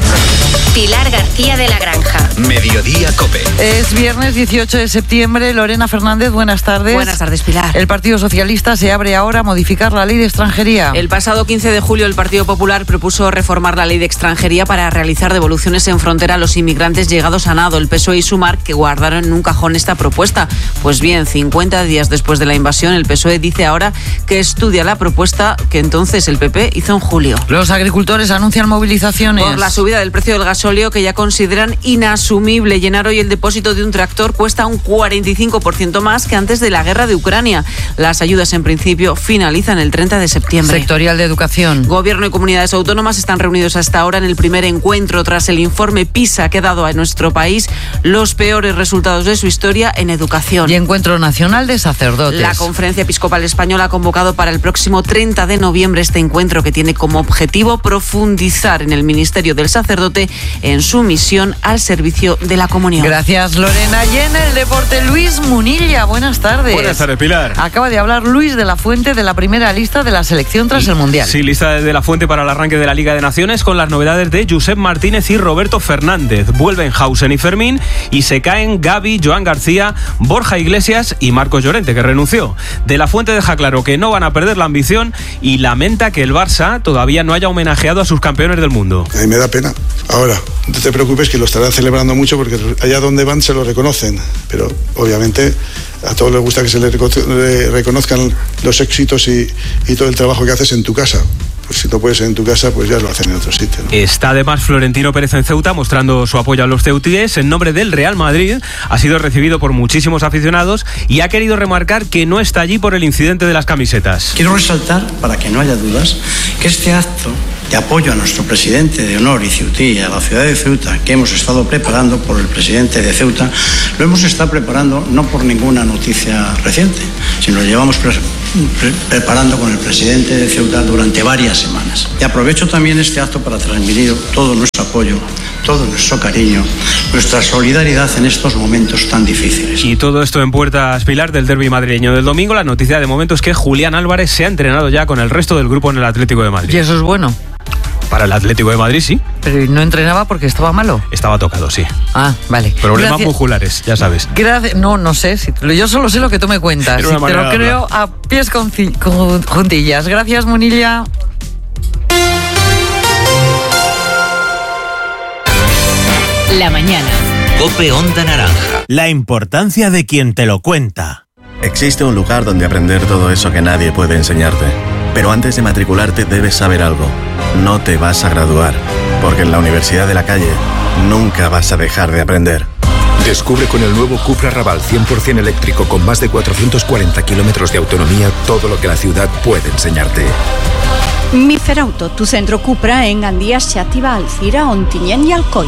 Speaker 10: Pilar García de la Granja.
Speaker 9: Mediodía COPE.
Speaker 11: Es viernes 18 de septiembre. Lorena Fernández, buenas tardes.
Speaker 15: Buenas tardes, Pilar.
Speaker 11: El Partido Socialista se abre ahora a modificar la ley de extranjería.
Speaker 15: El pasado 15 de julio el Partido Popular propuso reformar la ley de extranjería para realizar devoluciones en frontera a los inmigrantes llegados a nado. El PSOE y Sumar, que guardaron en un cajón esta propuesta. Pues bien, 50 días después de la invasión, el PSOE dice ahora que estudia la propuesta que entonces el PP hizo en julio.
Speaker 11: Los agricultores anuncian movilizaciones.
Speaker 15: Por la subida del precio del gasóleo, que ya consideran inasumible. Llenar hoy el depósito de un tractor cuesta un 45% más que antes de la guerra de Ucrania. Las ayudas en principio finalizan el 30 de septiembre.
Speaker 11: Sectorial de educación.
Speaker 15: Gobierno y comunidades autónomas están reunidos hasta ahora en el primer encuentro tras el informe PISA que ha dado a nuestro país los peores resultados de su historia en educación.
Speaker 11: Y encuentro nacional de sacerdotes.
Speaker 15: La Conferencia Episcopal Española ha convocado para el próximo 30 de noviembre este encuentro que tiene como objetivo profundizar en el ministerio del sacerdote en su misión al servicio de la comunión.
Speaker 11: Gracias, Lorena. Y en el deporte, Luis Munilla, buenas tardes.
Speaker 16: Buenas tardes, Pilar.
Speaker 11: Acaba de hablar Luis de la Fuente de la primera lista de la selección tras el Mundial.
Speaker 16: Sí, lista de la Fuente para el arranque de la Liga de Naciones con las novedades de Josep Martínez y Roberto Fernández. Vuelven Hausen y Fermín y se caen Gavi, Joan García, Borja Iglesias y Marcos Llorente, que renunció. De la Fuente deja claro que no van a perder la ambición y lamenta que el Barça todavía no haya homenajeado a sus campeones del mundo.
Speaker 17: A mí me da pena. Ahora, no te preocupes que lo estarán celebrando mucho porque allá donde van se lo reconocen, pero obviamente a todos les gusta que se les reconozcan los éxitos y todo el trabajo que haces en tu casa. pues si no puedes en tu casa, pues ya lo hacen en otro sitio, ¿no?
Speaker 16: Está además Florentino Pérez en Ceuta mostrando su apoyo a los ceutíes en nombre del Real Madrid. Ha sido recibido por muchísimos aficionados y ha querido remarcar que no está allí por el incidente de las camisetas.
Speaker 18: Quiero resaltar, para que no haya dudas, que este acto de apoyo a nuestro presidente de honor y ceutí, a la ciudad de Ceuta, que hemos estado preparando por el presidente de Ceuta, lo hemos estado preparando no por ninguna noticia reciente, sino lo llevamos preparando con el presidente de Ceuta durante varias semanas. Y aprovecho también este acto para transmitir todo nuestro apoyo, todo nuestro cariño, nuestra solidaridad en estos momentos tan difíciles.
Speaker 16: Y todo esto en puertas, Pilar, del derbi madrileño del domingo. La noticia de momento es que Julián Álvarez se ha entrenado ya con el resto del grupo en el Atlético de Madrid.
Speaker 11: ¿Y eso es bueno?
Speaker 16: Para el Atlético de Madrid, sí.
Speaker 11: Pero no entrenaba porque estaba malo.
Speaker 16: Estaba tocado, sí.
Speaker 11: Ah, vale.
Speaker 16: Problemas musculares, ya sabes.
Speaker 11: Gracias. No sé. Yo solo sé lo que tú me cuentas. Y te lo creo a pies juntillas. Gracias, Munilla.
Speaker 4: La mañana.
Speaker 5: COPE Onda Naranja. La importancia de quien te lo cuenta.
Speaker 19: Existe un lugar donde aprender todo eso que nadie puede enseñarte. Pero antes de matricularte debes saber algo. No te vas a graduar, porque en la Universidad de la Calle nunca vas a dejar de aprender.
Speaker 6: Descubre con el nuevo Cupra Raval 100% eléctrico con más de 440 kilómetros de autonomía todo lo que la ciudad puede enseñarte.
Speaker 20: Miferauto, tu centro Cupra en Gandía, Xàtiva, Alcira, Ontinyent y Alcoi.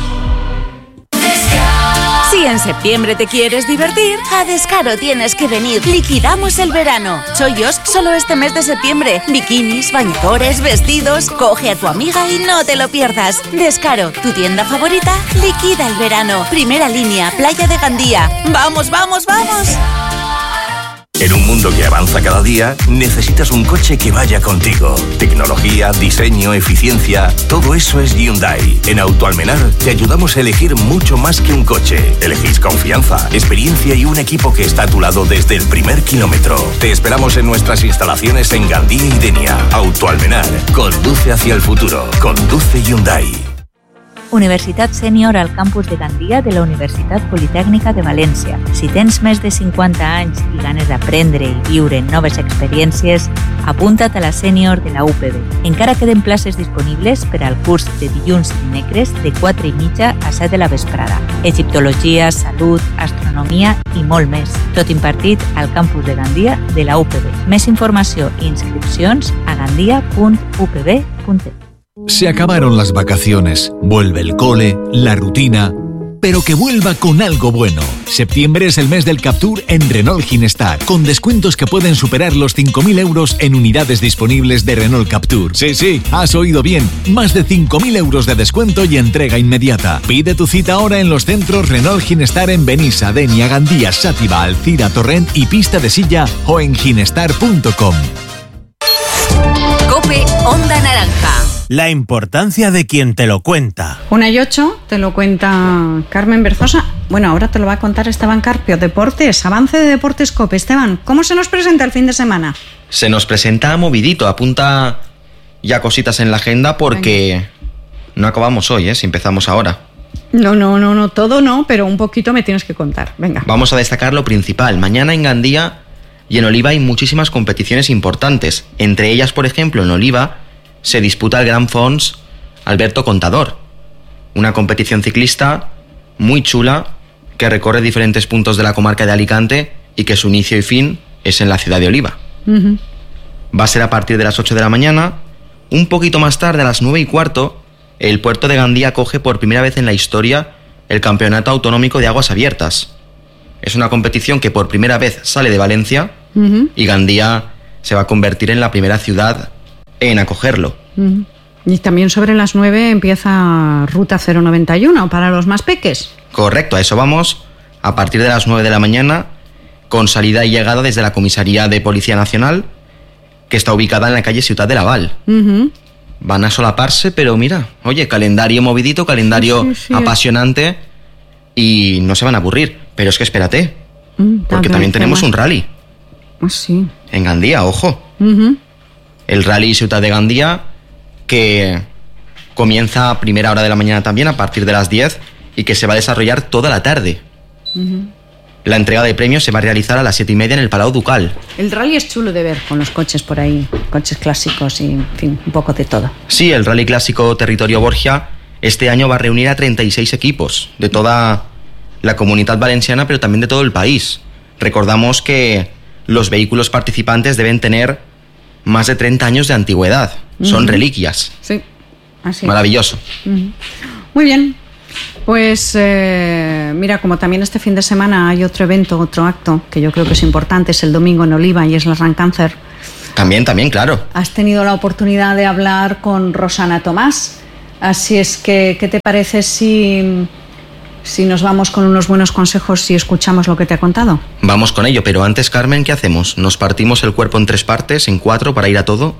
Speaker 4: Si en septiembre te quieres divertir, a Descaro tienes que venir. Liquidamos el verano. Chollos solo este mes de septiembre. Bikinis, bañadores, vestidos. Coge a tu amiga y no te lo pierdas. Descaro, tu tienda favorita, liquida el verano. Primera línea, Playa de Gandía. ¡Vamos, vamos, vamos!
Speaker 9: En un mundo que avanza cada día, necesitas un coche que vaya contigo. Tecnología, diseño, eficiencia, todo eso es Hyundai. En Autoalmenar te ayudamos a elegir mucho más que un coche. Elegís confianza, experiencia y un equipo que está a tu lado desde el primer kilómetro. Te esperamos en nuestras instalaciones en Gandía y Denia. Autoalmenar, conduce hacia el futuro. Conduce Hyundai.
Speaker 21: Universitat Sènior al campus de Gandia de la Universitat Politècnica de València. Si tens més de 50 anys i ganes d'aprendre i viure noves experiències, apunta't a la Sènior de la UPB. Encara queden places disponibles per al curs de dilluns i dimecres de 4:30 a 7 de la vesprada. Egiptologia, salut, astronomia i molt més. Tot impartit al campus de Gandia de la UPB. Més informació i inscripcions a gandia.upb.es.
Speaker 22: Se acabaron las vacaciones, vuelve el cole, la rutina, pero que vuelva con algo bueno. Septiembre es el mes del Captur en Renault Ginestar, con descuentos que pueden superar los 5.000 euros en unidades disponibles de Renault Captur. Sí, has oído bien, más de 5.000 euros de descuento y entrega inmediata. Pide tu cita ahora en los centros Renault Ginestar en Benissa, Denia, Gandía, Xàtiva, Alcira, Torrent y Pista de Silla o en ginestar.com.
Speaker 4: COPE Onda Naranja.
Speaker 5: La importancia de quien te lo cuenta.
Speaker 1: 1:08, te lo cuenta Carmen Berzosa. Bueno, ahora te lo va a contar Esteban Carpio. Deportes, avance de Deportes COPE. Esteban, ¿cómo se nos presenta el fin de semana?
Speaker 2: Se nos presenta movidito, apunta ya cositas en la agenda porque no acabamos hoy, si empezamos ahora.
Speaker 1: No, todo no, pero un poquito me tienes que contar. Venga.
Speaker 2: Vamos a destacar lo principal. Mañana en Gandía y en Oliva hay muchísimas competiciones importantes. Entre ellas, por ejemplo, en Oliva se disputa el Gran Fons Alberto Contador, una competición ciclista muy chula que recorre diferentes puntos de la comarca de Alicante y que su inicio y fin es en la ciudad de Oliva.
Speaker 1: Uh-huh.
Speaker 2: Va a ser a partir de las 8 de la mañana. Un poquito más tarde, a las 9:15, el puerto de Gandía acoge por primera vez en la historia el Campeonato Autonómico de Aguas Abiertas. Es una competición que por primera vez sale de Valencia, uh-huh, y Gandía se va a convertir en la primera ciudad en acogerlo.
Speaker 1: Uh-huh. Y también sobre las 9 empieza Ruta 091 para los más peques.
Speaker 2: Correcto, a eso vamos. A partir de las 9 de la mañana, con salida y llegada desde la Comisaría de Policía Nacional, que está ubicada en la calle Ciutat de Laval.
Speaker 1: Uh-huh.
Speaker 2: Van a solaparse, pero mira, oye, calendario movidito, calendario sí. apasionante, y no se van a aburrir. Pero es que espérate, porque también tenemos un rally.
Speaker 1: Sí.
Speaker 2: En Gandía, ojo.
Speaker 1: Uh-huh.
Speaker 2: El Rally Ciutat de Gandía, que comienza a primera hora de la mañana también, a partir de las 10, y que se va a desarrollar toda la tarde.
Speaker 1: Uh-huh.
Speaker 2: La entrega de premios se va a realizar a las 7:30 en el Palau Ducal.
Speaker 1: El rally es chulo de ver con los coches por ahí, coches clásicos y, en fin, un poco de todo.
Speaker 2: Sí, el Rally Clásico Territorio Borgia este año va a reunir a 36 equipos de toda la Comunitat Valenciana, pero también de todo el país. Recordamos que los vehículos participantes deben tener más de 30 años de antigüedad. Son reliquias.
Speaker 1: Sí, así.
Speaker 2: Maravilloso.
Speaker 1: Muy bien. Pues mira, como también este fin de semana hay otro evento, otro acto que yo creo que es importante, es el domingo en Oliva y es la Rancáncer.
Speaker 2: También, claro.
Speaker 1: Has tenido la oportunidad de hablar con Rosana Tomás, así es que, ¿qué te parece si nos vamos con unos buenos consejos y escuchamos lo que te ha contado?
Speaker 2: Vamos con ello, pero antes, Carmen, ¿qué hacemos? ¿Nos partimos el cuerpo en 3 partes, en 4 para ir a todo?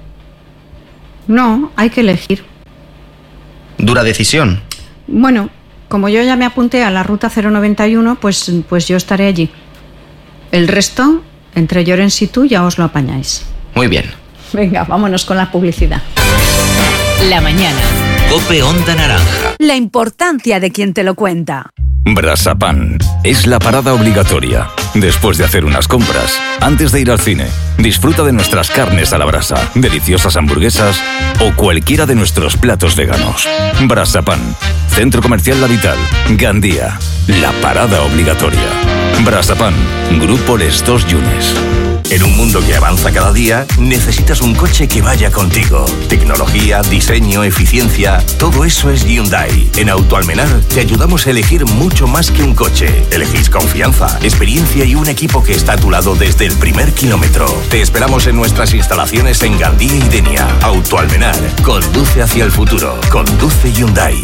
Speaker 1: No, hay que elegir.
Speaker 2: Dura decisión.
Speaker 1: Bueno, como yo ya me apunté a la ruta 091, pues yo estaré allí. El resto, entre Llorens y tú, ya os lo apañáis.
Speaker 2: Muy bien.
Speaker 1: Venga, vámonos con la publicidad.
Speaker 10: La mañana.
Speaker 5: COPE Onda Naranja.
Speaker 4: La importancia de quien te lo cuenta.
Speaker 9: Brasapan es la parada obligatoria. Después de hacer unas compras, antes de ir al cine, disfruta de nuestras carnes a la brasa, deliciosas hamburguesas o cualquiera de nuestros platos veganos. Brasapan, Centro Comercial La Vital, Gandía, la parada obligatoria. Brasapan, Grupo Les Dos Llunes. En un mundo que avanza cada día, necesitas un coche que vaya contigo. Tecnología, diseño, eficiencia, todo eso es Hyundai. En Autoalmenar te ayudamos a elegir mucho más que un coche. Elegís confianza, experiencia y un equipo que está a tu lado desde el primer kilómetro. Te esperamos en nuestras instalaciones en Gandía y Denia. Autoalmenar, conduce hacia el futuro. Conduce Hyundai.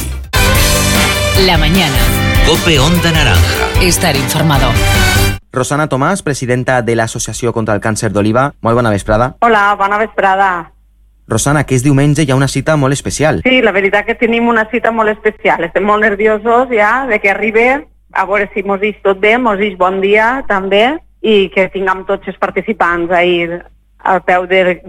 Speaker 10: La mañana.
Speaker 5: COPE Onda Naranja.
Speaker 10: Estar informado.
Speaker 2: Rosana Tomàs, presidenta de l'Associació contra el Càncer d'Oliva. Molt bona vesprada.
Speaker 3: Hola, bona vesprada.
Speaker 2: Rosana, que és diumenge, hi ha una cita molt especial.
Speaker 3: Sí, la veritat que tenim una cita molt especial. Estem molt nerviosos ja de que arribi, a veure si mos ix tot bé, mos ix bon dia també, i que tinguem tots els participants ahir al peu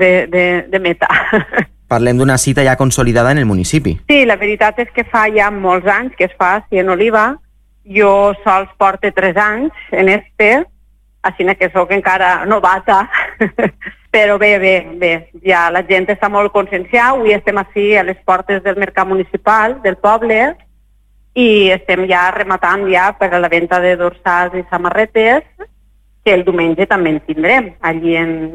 Speaker 3: de meta.
Speaker 2: Parlem d'una cita ja consolidada en el municipi.
Speaker 3: Sí, la veritat és que fa ja molts anys que es fa així en Oliva. Jo sols porto 3 anys en així que soc encara novata, però bé, ja la gent està molt conscienciada. Avui estem així a les portes del mercat municipal del poble i estem ja rematant ja per a la venda de dorsals i samarretes, que el diumenge també en tindrem allí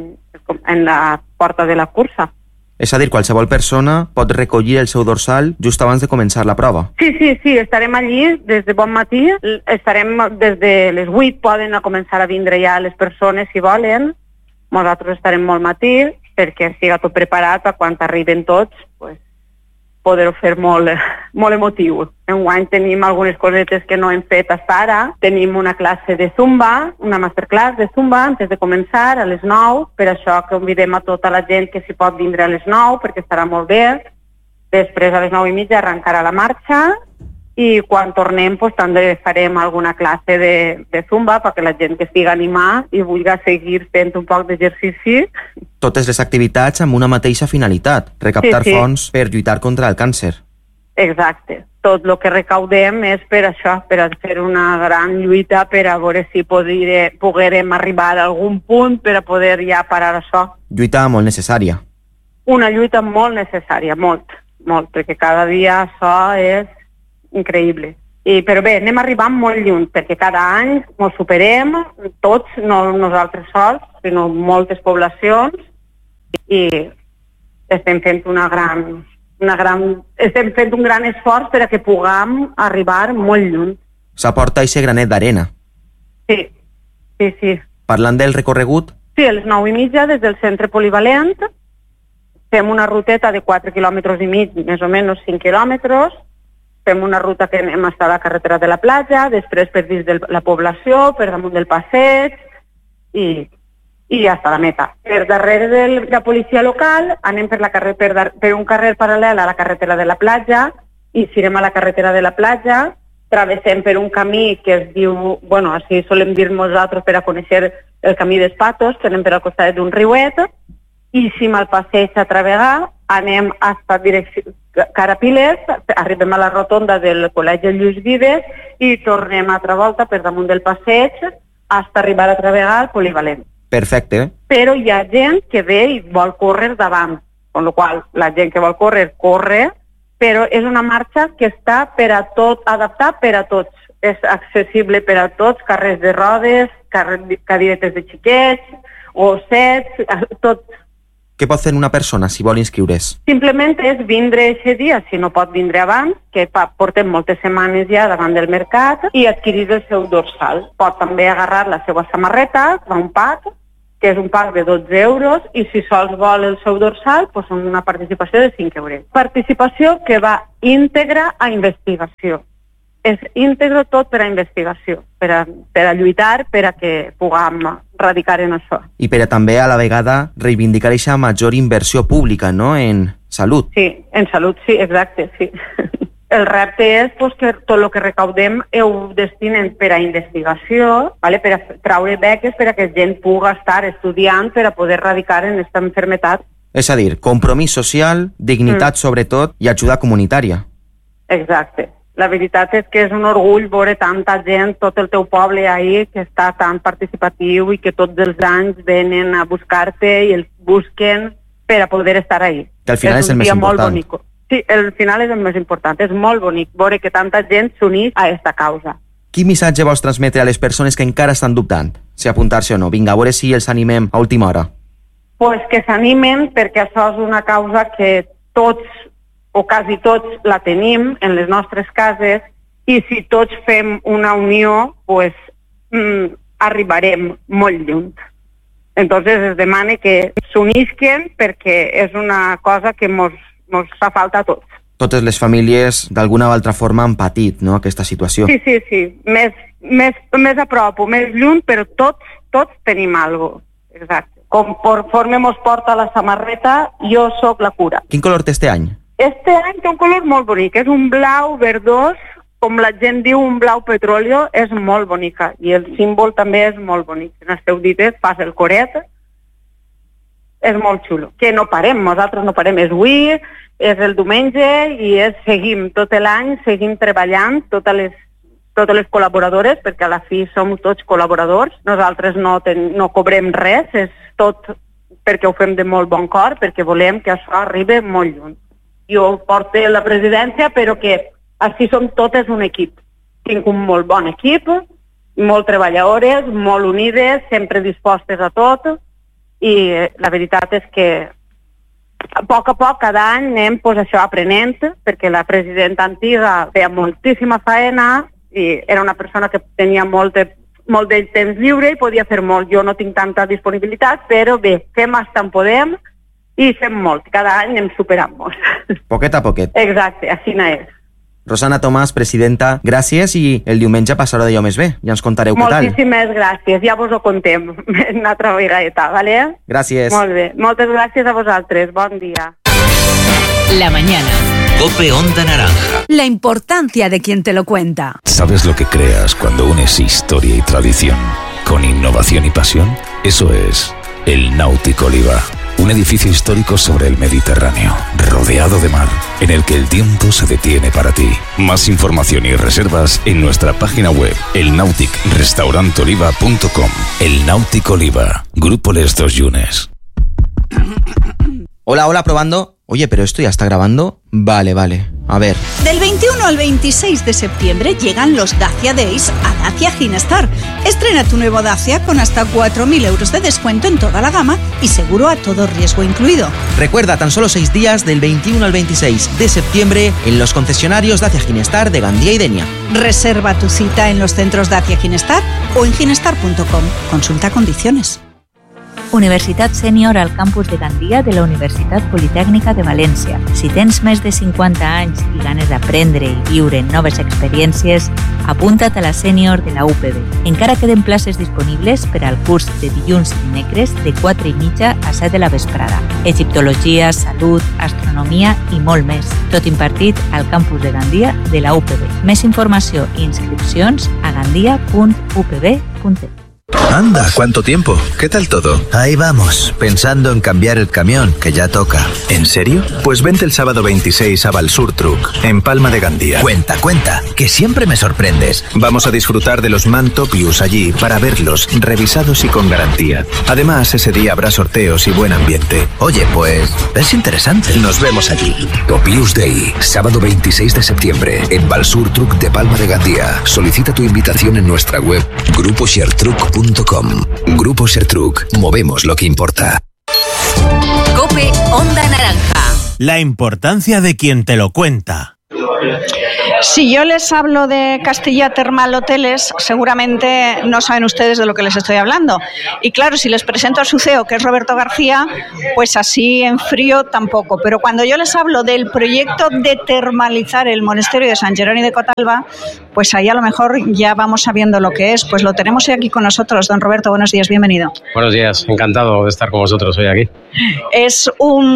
Speaker 3: en la porta de la cursa.
Speaker 2: És a dir, qualsevol persona pot recollir el seu dorsal just abans de començar la prova.
Speaker 3: Sí, estarem allí des de bon matí, estarem des de les 8, poden començar a vindre ja les persones si volen. Nosaltres estarem molt matí perquè siga tot preparat per quan arriben tots, poder-ho fer molt emotiu. Enguany tenim algunes cosetes que no hem fet fins ara. Tenim una classe de zumba, una masterclass de zumba antes de començar a les 9, per això convidem a tota la gent que s'hi pot vindre a les 9 perquè estarà molt bé. Després a les 9:30 arrencarà la marxa i quan tornem també farem alguna classe de zumba perquè la gent que estigui animada i vulgui seguir fent un poc d'exercici.
Speaker 2: Totes les activitats amb una mateixa finalitat, recaptar fons per lluitar contra el càncer.
Speaker 3: Exacte. Tot el que recaudem és per això, per fer una gran lluita per a veure si poguérem arribar a algun punt per a poder ja parar això.
Speaker 2: Lluita molt necessària.
Speaker 3: Una lluita molt necessària, molt, perquè cada dia això és increïble. Però bé, anem arribant molt lluny, perquè cada any ens superem, tots, no nosaltres sols, sinó moltes poblacions, i estem fent estem fent un gran esforç per a que puguem arribar molt lluny.
Speaker 2: S'aporta aquest granet d'arena.
Speaker 3: Sí.
Speaker 2: Parlant del recorregut?
Speaker 3: Sí, a les 9:30 des del centre polivalent fem una ruteta de 4,5 quilòmetres, més o menys 5 quilòmetres. Fem una ruta que anem a la carretera de la platja, després per dins de la població, per damunt del passeig i hasta la meta. Per darrere de la policia local anem per un carrer paral·lel a la carretera de la platja i si anem a la carretera de la platja travessem per un camí que es diu, així solem dir nosaltres per a conèixer el camí dels Patos, que anem per al costat d'un riuet i si al passeig a Travegar anem hasta direcció Carapiles, arribem a la rotonda del Col·legi Lluís Vives i tornem altra volta per damunt del passeig fins arribar a travegar al polivalent.
Speaker 2: Perfecte.
Speaker 3: Però hi ha gent que ve i vol córrer davant, amb la qual la gent que vol córrer, corre, però és una marxa que està per a tot, adaptada per a tots. És accessible per a tots, carrers de rodes, cadiretes de xiquets, gossets, tot.
Speaker 2: Què pot fer una persona si vol inscriure's?
Speaker 3: Simplement és vindre aquest dia, si no pot vindre abans, que portem moltes setmanes ja davant del mercat, i adquirir el seu dorsal. Pot també agarrar la seva samarreta, va un pack, que és un pack de 12 euros, i si sols vol el seu dorsal, doncs són una participació de 5 euros. Participació que va íntegra a investigació. És íntegre tot per a investigació, per a lluitar, per a que puguem radicar en això.
Speaker 2: I per a també a la vegada reivindicar aquesta major inversió pública, no?, en salut.
Speaker 3: Sí, en salut, sí, exacte, sí. El repte és que tot el que recaudem ho destinen per a investigació, per a traure beques, per a que gent pugui estar estudiant per a poder radicar en aquesta malaltia.
Speaker 2: És a dir, compromís social, dignitat sobretot i ajuda comunitària.
Speaker 3: Exacte. La veritat és que és un orgull veure tanta gent, tot el teu poble ahí, que està tan participatiu i que tots els anys venen a buscar-te i els busquen per a poder estar ahí.
Speaker 2: Que al final és el més important.
Speaker 3: Sí, al final és el més important. És molt bonic veure que tanta gent s'unís a aquesta causa.
Speaker 2: Quin missatge vols transmetre a les persones que encara estan dubtant si apuntar-se o no? Vinga, a veure si els animem a última hora.
Speaker 3: Pues que s'animen, perquè això és una causa que tots o quasi tots la tenim en les nostres cases, i si tots fem una unió, pues, arribarem molt lluny. Entonces es demana que s'unisquen perquè és una cosa que mos fa falta a tots.
Speaker 2: Totes les famílies d'alguna o altra forma han patit, no?, aquesta situació.
Speaker 3: Sí. Més a prop o més lluny, però tots tenim alguna cosa. Exacte. Conforme mos porta la samarreta, jo sóc la cura.
Speaker 2: Quin color té este any?
Speaker 3: Este any té un color molt bonic, és un blau verdós, com la gent diu un blau petróleo, és molt bonica, i el símbol també és molt bonic. En els teus dites fas el coret, és molt xulo. Que no parem, nosaltres no parem, és avui, és el diumenge, i seguim tot l'any, seguim treballant, totes les col·laboradores, perquè a la fi som tots col·laboradors, nosaltres no cobrem res, és tot perquè ho fem de molt bon cor, perquè volem que això arribi molt lluny. Jo porto la presidència, però que així som totes un equip. Tinc un molt bon equip, molt treballadores, molt unides, sempre dispostes a tot, i la veritat és que a poc, cada any anem aprenent, perquè la presidenta antiga feia moltíssima feina i era una persona que tenia molt de temps lliure i podia fer molt. Jo no tinc tanta disponibilitat, però bé, fem fins on podem, i fem molt, cada any anem superant-nos.
Speaker 2: Poquet a poquet.
Speaker 3: Exacte, així és.
Speaker 2: Rosana Tomàs, presidenta, gràcies, i el diumenge passarà d'allò més bé. Ja ens contareu què tal.
Speaker 3: Moltíssimes gràcies, ja vos ho contem una altra vegada, ¿vale?
Speaker 2: Gràcies.
Speaker 3: Molt bé, moltes gràcies a vosaltres, bon dia.
Speaker 10: La mañana.
Speaker 7: COPE Onda Naranja.
Speaker 4: La importancia de quien te lo cuenta.
Speaker 6: ¿Sabes lo que creas cuando unes historia y tradición con innovación y pasión? Eso es el Náutico Oliva. Un edificio histórico sobre el Mediterráneo, rodeado de mar, en el que el tiempo se detiene para ti. Más información y reservas en nuestra página web, elnauticrestaurantoliva.com. El Náutico Oliva, Grupo Les Dos Yunes.
Speaker 2: Hola, probando. Oye, pero esto ya está grabando. Vale. A ver.
Speaker 20: Del 21 al 26 de septiembre llegan los Dacia Days a Dacia Ginestar. Estrena tu nuevo Dacia con hasta 4.000 euros de descuento en toda la gama y seguro a todo riesgo incluido.
Speaker 2: Recuerda, tan solo 6 días del 21 al 26 de septiembre en los concesionarios Dacia Ginestar de Gandía y Denia.
Speaker 20: Reserva tu cita en los centros Dacia Ginestar o en ginestar.com. Consulta condiciones.
Speaker 21: Universitat Sènior al campus de Gandia de la Universitat Politècnica de València. Si tens més de 50 anys i ganes d'aprendre i viure noves experiències, apunta't a la Sènior de la UPB. Encara queden places disponibles per al curs de dilluns i dimecres de 4:30 a 7 de la vesprada. Egiptologia, salut, astronomia i molt més. Tot impartit al campus de Gandia de la UPB. Més informació i inscripcions a gandia.upb.es.
Speaker 8: Anda, ¿cuánto tiempo? ¿Qué tal todo?
Speaker 12: Ahí vamos, pensando en cambiar el camión, que ya toca.
Speaker 8: ¿En serio? Pues vente el sábado 26 a Valsur Truck, en Palma de Gandía.
Speaker 12: Cuenta, que siempre me sorprendes.
Speaker 8: Vamos a disfrutar de los MAN Topius allí para verlos, revisados y con garantía. Además, ese día habrá sorteos y buen ambiente.
Speaker 12: Oye, pues es interesante.
Speaker 8: Nos vemos allí.
Speaker 23: Topius Day, sábado 26 de septiembre, en Valsur Truck de Palma de Gandía. Solicita tu invitación en nuestra web gruposharetruck.com. Grupo Shertruck, movemos lo que importa.
Speaker 10: COPE Onda Naranja.
Speaker 5: La importancia de quien te lo cuenta.
Speaker 20: Si yo les hablo de Castilla Termal Hoteles, seguramente no saben ustedes de lo que les estoy hablando. Y claro, si les presento a su CEO, que es Roberto García, pues así en frío tampoco. Pero cuando yo les hablo del proyecto de termalizar el monasterio de San Jerónimo de Cotalba, pues ahí a lo mejor ya vamos sabiendo lo que es. Pues lo tenemos hoy aquí con nosotros. Don Roberto, buenos días, bienvenido.
Speaker 24: Buenos días, encantado de estar con vosotros hoy aquí.
Speaker 20: Es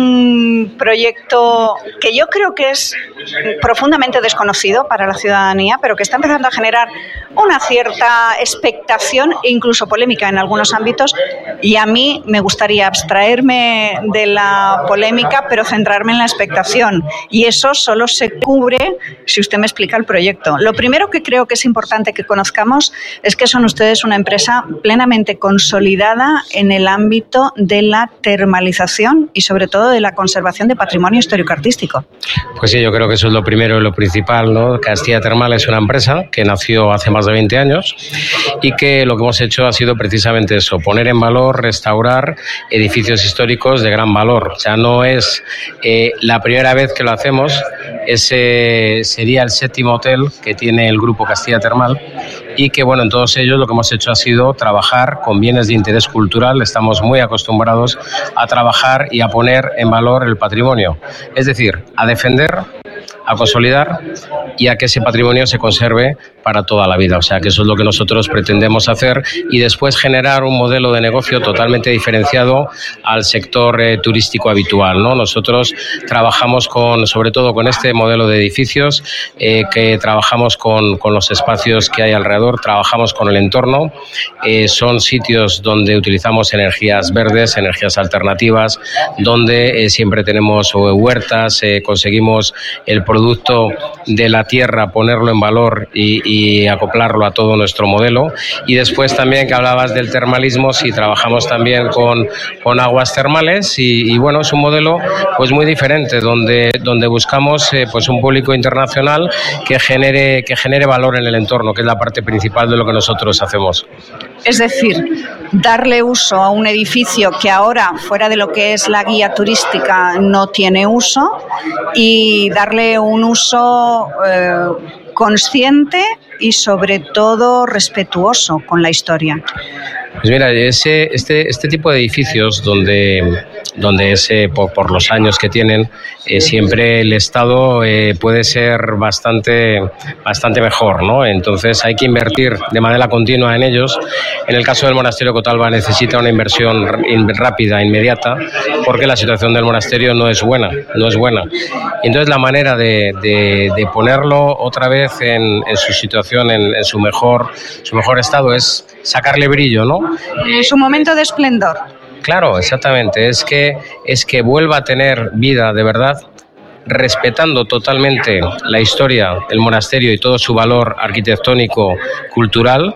Speaker 20: un proyecto que yo creo que es profundamente desconocido para la ciudadanía, pero que está empezando a generar una cierta expectación e incluso polémica en algunos ámbitos, y a mí me gustaría abstraerme de la polémica pero centrarme en la expectación, y eso solo se cubre si usted me explica el proyecto. Lo primero que creo que es importante que conozcamos es que son ustedes una empresa plenamente consolidada en el ámbito de la termalización y sobre todo de la conservación de patrimonio histórico-artístico.
Speaker 24: Pues sí, yo creo que eso es lo primero y lo principal, ¿no? Castilla Termal es una empresa que nació hace más de 20 años y que lo que hemos hecho ha sido precisamente eso, poner en valor, restaurar edificios históricos de gran valor. O sea, no es la primera vez que lo hacemos, ese sería el 7º hotel que tiene el Grupo Castilla Termal, y que bueno, en todos ellos lo que hemos hecho ha sido trabajar con bienes de interés cultural. Estamos muy acostumbrados a trabajar y a poner en valor el patrimonio, es decir, a defender, a consolidar y a que ese patrimonio se conserve para toda la vida. O sea, que eso es lo que nosotros pretendemos hacer, y después generar un modelo de negocio totalmente diferenciado al sector turístico habitual, ¿no? Nosotros trabajamos sobre todo con este modelo de edificios, que trabajamos con los espacios que hay alrededor, trabajamos con el entorno. Son sitios donde utilizamos energías verdes, energías alternativas, donde siempre tenemos huertas, conseguimos el producto de la tierra, ponerlo en valor y acoplarlo a todo nuestro modelo. Y después también, que hablabas del termalismo, sí, trabajamos también con aguas termales y bueno, es un modelo pues muy diferente, donde buscamos pues un público internacional que genere valor en el entorno, que es la parte principal de lo que nosotros hacemos.
Speaker 20: Es decir, darle uso a un edificio que ahora, fuera de lo que es la guía turística, no tiene uso, y darle un uso consciente y sobre todo respetuoso con la historia.
Speaker 24: Pues mira, este tipo de edificios donde por los años que tienen, siempre el estado puede ser bastante mejor, ¿no? Entonces hay que invertir de manera continua en ellos. En el caso del monasterio Cotalba necesita una inversión rápida, inmediata, porque la situación del monasterio no es buena. Entonces la manera de ponerlo otra vez en su situación, en su mejor estado, es sacarle brillo, ¿no?
Speaker 20: En su momento de esplendor.
Speaker 24: Claro, exactamente. Es que vuelva a tener vida de verdad, respetando totalmente la historia, el monasterio y todo su valor arquitectónico, cultural,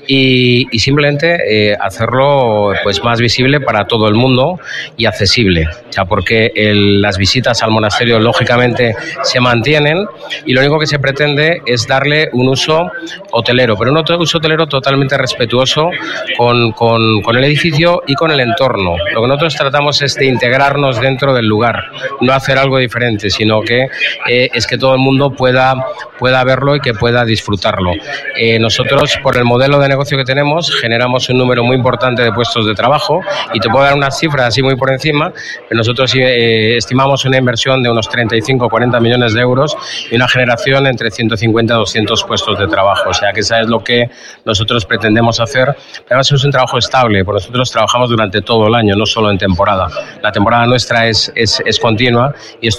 Speaker 24: y simplemente hacerlo pues más visible para todo el mundo y accesible. O sea, porque las visitas al monasterio lógicamente se mantienen, y lo único que se pretende es darle un uso hotelero, pero un uso hotelero totalmente respetuoso con el edificio y con el entorno. Lo que nosotros tratamos es de integrarnos dentro del lugar, no hacer algo diferente, sino que es que todo el mundo pueda verlo y que pueda disfrutarlo. Nosotros, por el modelo de negocio que tenemos, generamos un número muy importante de puestos de trabajo, y te puedo dar unas cifras así muy por encima. Nosotros estimamos una inversión de unos 35-40 millones de euros y una generación entre 150 y 200 puestos de trabajo. O sea, que eso es lo que nosotros pretendemos hacer. Además, es un trabajo estable, porque nosotros trabajamos durante todo el año, no solo en temporada. La temporada nuestra es continua y es todo el año,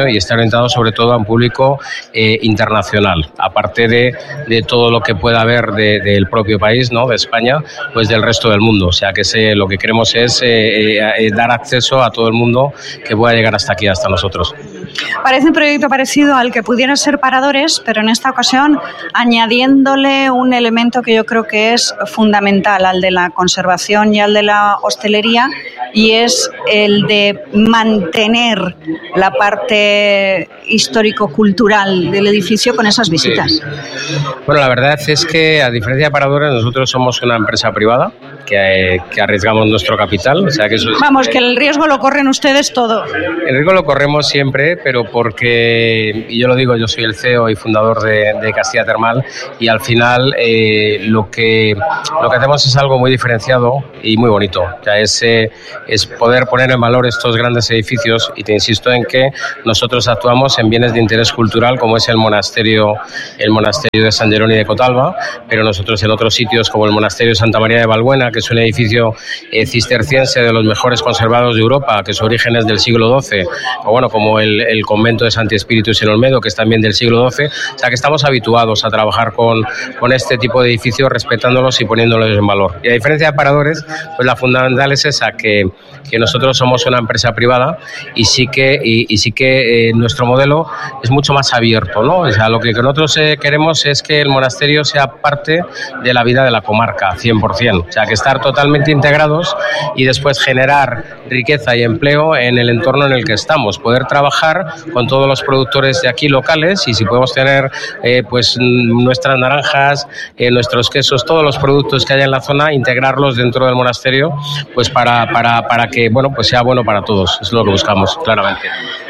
Speaker 24: y está orientado sobre todo a un público internacional, aparte de todo lo que pueda haber del propio país, ¿no?, de España, pues del resto del mundo. O sea que lo que queremos es dar acceso a todo el mundo que pueda llegar hasta aquí, hasta nosotros.
Speaker 20: Parece un proyecto parecido al que pudieran ser Paradores, pero en esta ocasión añadiéndole un elemento que yo creo que es fundamental al de la conservación y al de la hostelería, y es el de mantener la parte histórico-cultural del edificio con esas visitas.
Speaker 24: Sí. Bueno, la verdad es que, a diferencia de Paradores, nosotros somos una empresa privada que arriesgamos nuestro capital. O sea que eso es,
Speaker 20: vamos, que el riesgo lo corren ustedes todo.
Speaker 24: El riesgo lo corremos siempre, pero porque, y yo lo digo, yo soy el CEO y fundador de Castilla Termal, y al final lo que hacemos es algo muy diferenciado y muy bonito. O sea, es poder poner en valor estos grandes edificios, y te insisto en que nosotros actuamos en bienes de interés cultural, como es el monasterio de San Jerónimo de Cotalba, pero nosotros en otros sitios como el monasterio de Santa María de Valbuena, que es un edificio cisterciense de los mejores conservados de Europa, que su origen es del siglo XII, o bueno, como el convento de Santi Espíritus en Olmedo, que es también del siglo XII. O sea que estamos habituados a trabajar con este tipo de edificios, respetándolos y poniéndolos en valor. Y a diferencia de Paradores, pues la fundamental es esa, que nosotros somos una empresa privada y sí que nuestro modelo es mucho más abierto, ¿no? O sea, lo que nosotros queremos es que el monasterio sea parte de la vida de la comarca, 100%. O sea, que estar totalmente integrados y después generar riqueza y empleo en el entorno en el que estamos, poder trabajar con todos los productores de aquí locales, y si podemos tener pues nuestras naranjas, nuestros quesos, todos los productos que haya en la zona, integrarlos dentro del monasterio, pues para que, bueno, pues sea bueno para todos. Es lo que buscamos, claramente.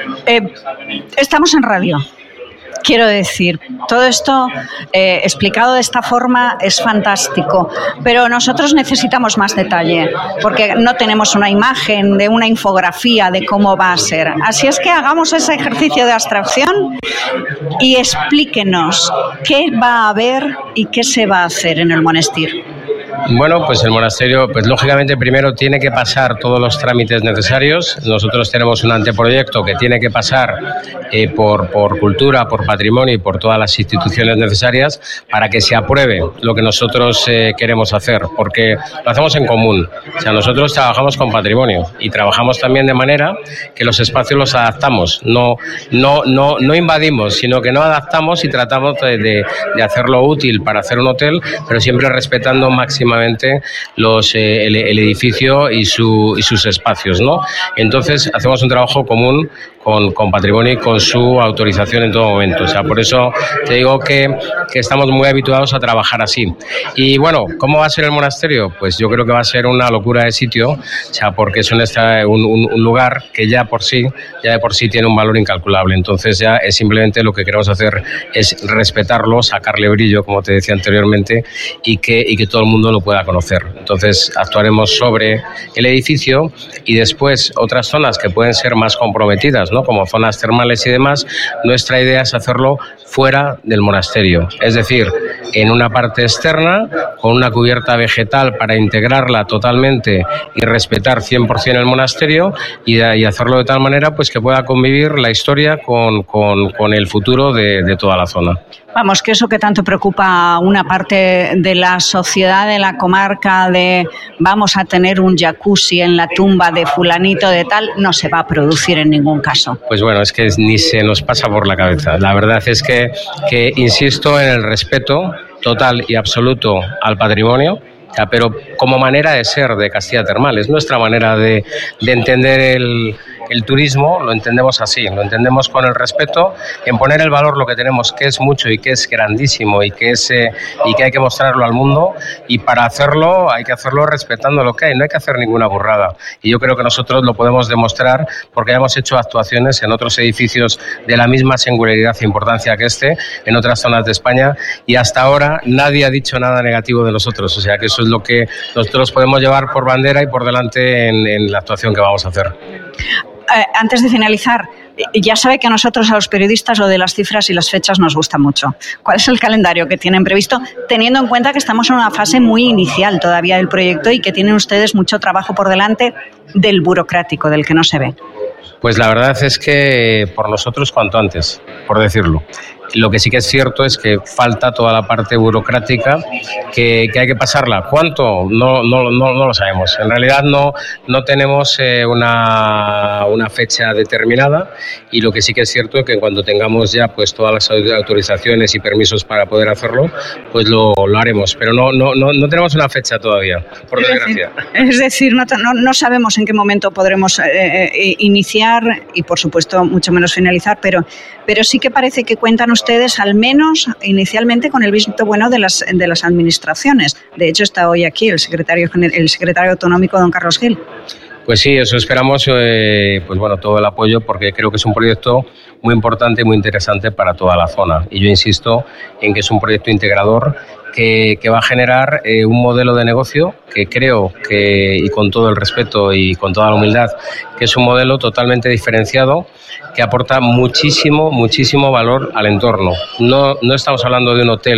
Speaker 20: Estamos en radio. Quiero decir, todo esto explicado de esta forma es fantástico, pero nosotros necesitamos más detalle, porque no tenemos una imagen de una infografía de cómo va a ser. Así es que hagamos ese ejercicio de abstracción y explíquenos qué va a haber y qué se va a hacer en el monasterio.
Speaker 24: Bueno, pues el monasterio, pues lógicamente primero tiene que pasar todos los trámites necesarios. Nosotros tenemos un anteproyecto que tiene que pasar por cultura, por patrimonio y por todas las instituciones necesarias para que se apruebe lo que nosotros queremos hacer, porque lo hacemos en común. O sea, nosotros trabajamos con patrimonio y trabajamos también de manera que los espacios los adaptamos. No invadimos, sino que no adaptamos y tratamos de hacerlo útil para hacer un hotel, pero siempre respetando máximamente el edificio y sus espacios, ¿no? Entonces hacemos un trabajo común con patrimonio y con su autorización en todo momento. O sea, por eso te digo que estamos muy habituados a trabajar así. Y bueno, ¿cómo va a ser el monasterio? Pues yo creo que va a ser una locura de sitio, o sea, porque es un lugar que ya de por sí tiene un valor incalculable. Entonces ya es simplemente lo que queremos hacer es respetarlo, sacarle brillo, como te decía anteriormente, y que todo el mundo lo pueda conocer. Entonces actuaremos sobre el edificio y después otras zonas que pueden ser más comprometidas, ¿no?, como zonas termales y demás. Nuestra idea es hacerlo fuera del monasterio, es decir, en una parte externa con una cubierta vegetal para integrarla totalmente y respetar 100% el monasterio y hacerlo de tal manera pues que pueda convivir la historia con el futuro de toda la zona.
Speaker 20: Vamos, que eso que tanto preocupa a una parte de la sociedad de la comarca, de vamos a tener un jacuzzi en la tumba de fulanito de tal, no se va a producir en ningún caso.
Speaker 24: Pues bueno, es que ni se nos pasa por la cabeza. La verdad es que insisto en el respeto total y absoluto al patrimonio, pero como manera de ser de Castilla Termal. Es nuestra manera de entender el turismo, lo entendemos así, lo entendemos con el respeto, en poner el valor lo que tenemos, que es mucho y que es grandísimo y que hay que mostrarlo al mundo, y para hacerlo hay que hacerlo respetando lo que hay, no hay que hacer ninguna burrada. Y yo creo que nosotros lo podemos demostrar porque hemos hecho actuaciones en otros edificios de la misma singularidad e importancia que en otras zonas de España, y hasta ahora nadie ha dicho nada negativo de nosotros. O sea que eso es lo que nosotros podemos llevar por bandera y por delante en la actuación que vamos a hacer.
Speaker 20: Antes de finalizar, ya sabe que a nosotros, a los periodistas, lo de las cifras y las fechas nos gusta mucho. ¿Cuál es el calendario que tienen previsto, teniendo en cuenta que estamos en una fase muy inicial todavía del proyecto y que tienen ustedes mucho trabajo por delante del burocrático, del que no se ve?
Speaker 24: Pues la verdad es que por nosotros cuanto antes, por decirlo. Lo que sí que es cierto es que falta toda la parte burocrática que hay que pasarla. ¿Cuánto? No lo sabemos. En realidad no tenemos una fecha determinada, y lo que sí que es cierto es que cuando tengamos ya pues todas las autorizaciones y permisos para poder hacerlo, pues lo haremos. Pero no tenemos una fecha todavía, por desgracia.
Speaker 20: Es decir, no sabemos en qué momento podremos iniciar y por supuesto mucho menos finalizar, pero sí que parece que cuentan ustedes, al menos inicialmente, con el visto bueno de las administraciones. De hecho, está hoy aquí el secretario autonómico, don Carlos Gil.
Speaker 24: Pues sí, eso esperamos, pues bueno, todo el apoyo, porque creo que es un proyecto muy importante y muy interesante para toda la zona. Y yo insisto en que es un proyecto integrador que va a generar un modelo de negocio que creo que, y con todo el respeto y con toda la humildad, que es un modelo totalmente diferenciado, que aporta muchísimo valor al entorno. No estamos hablando de un hotel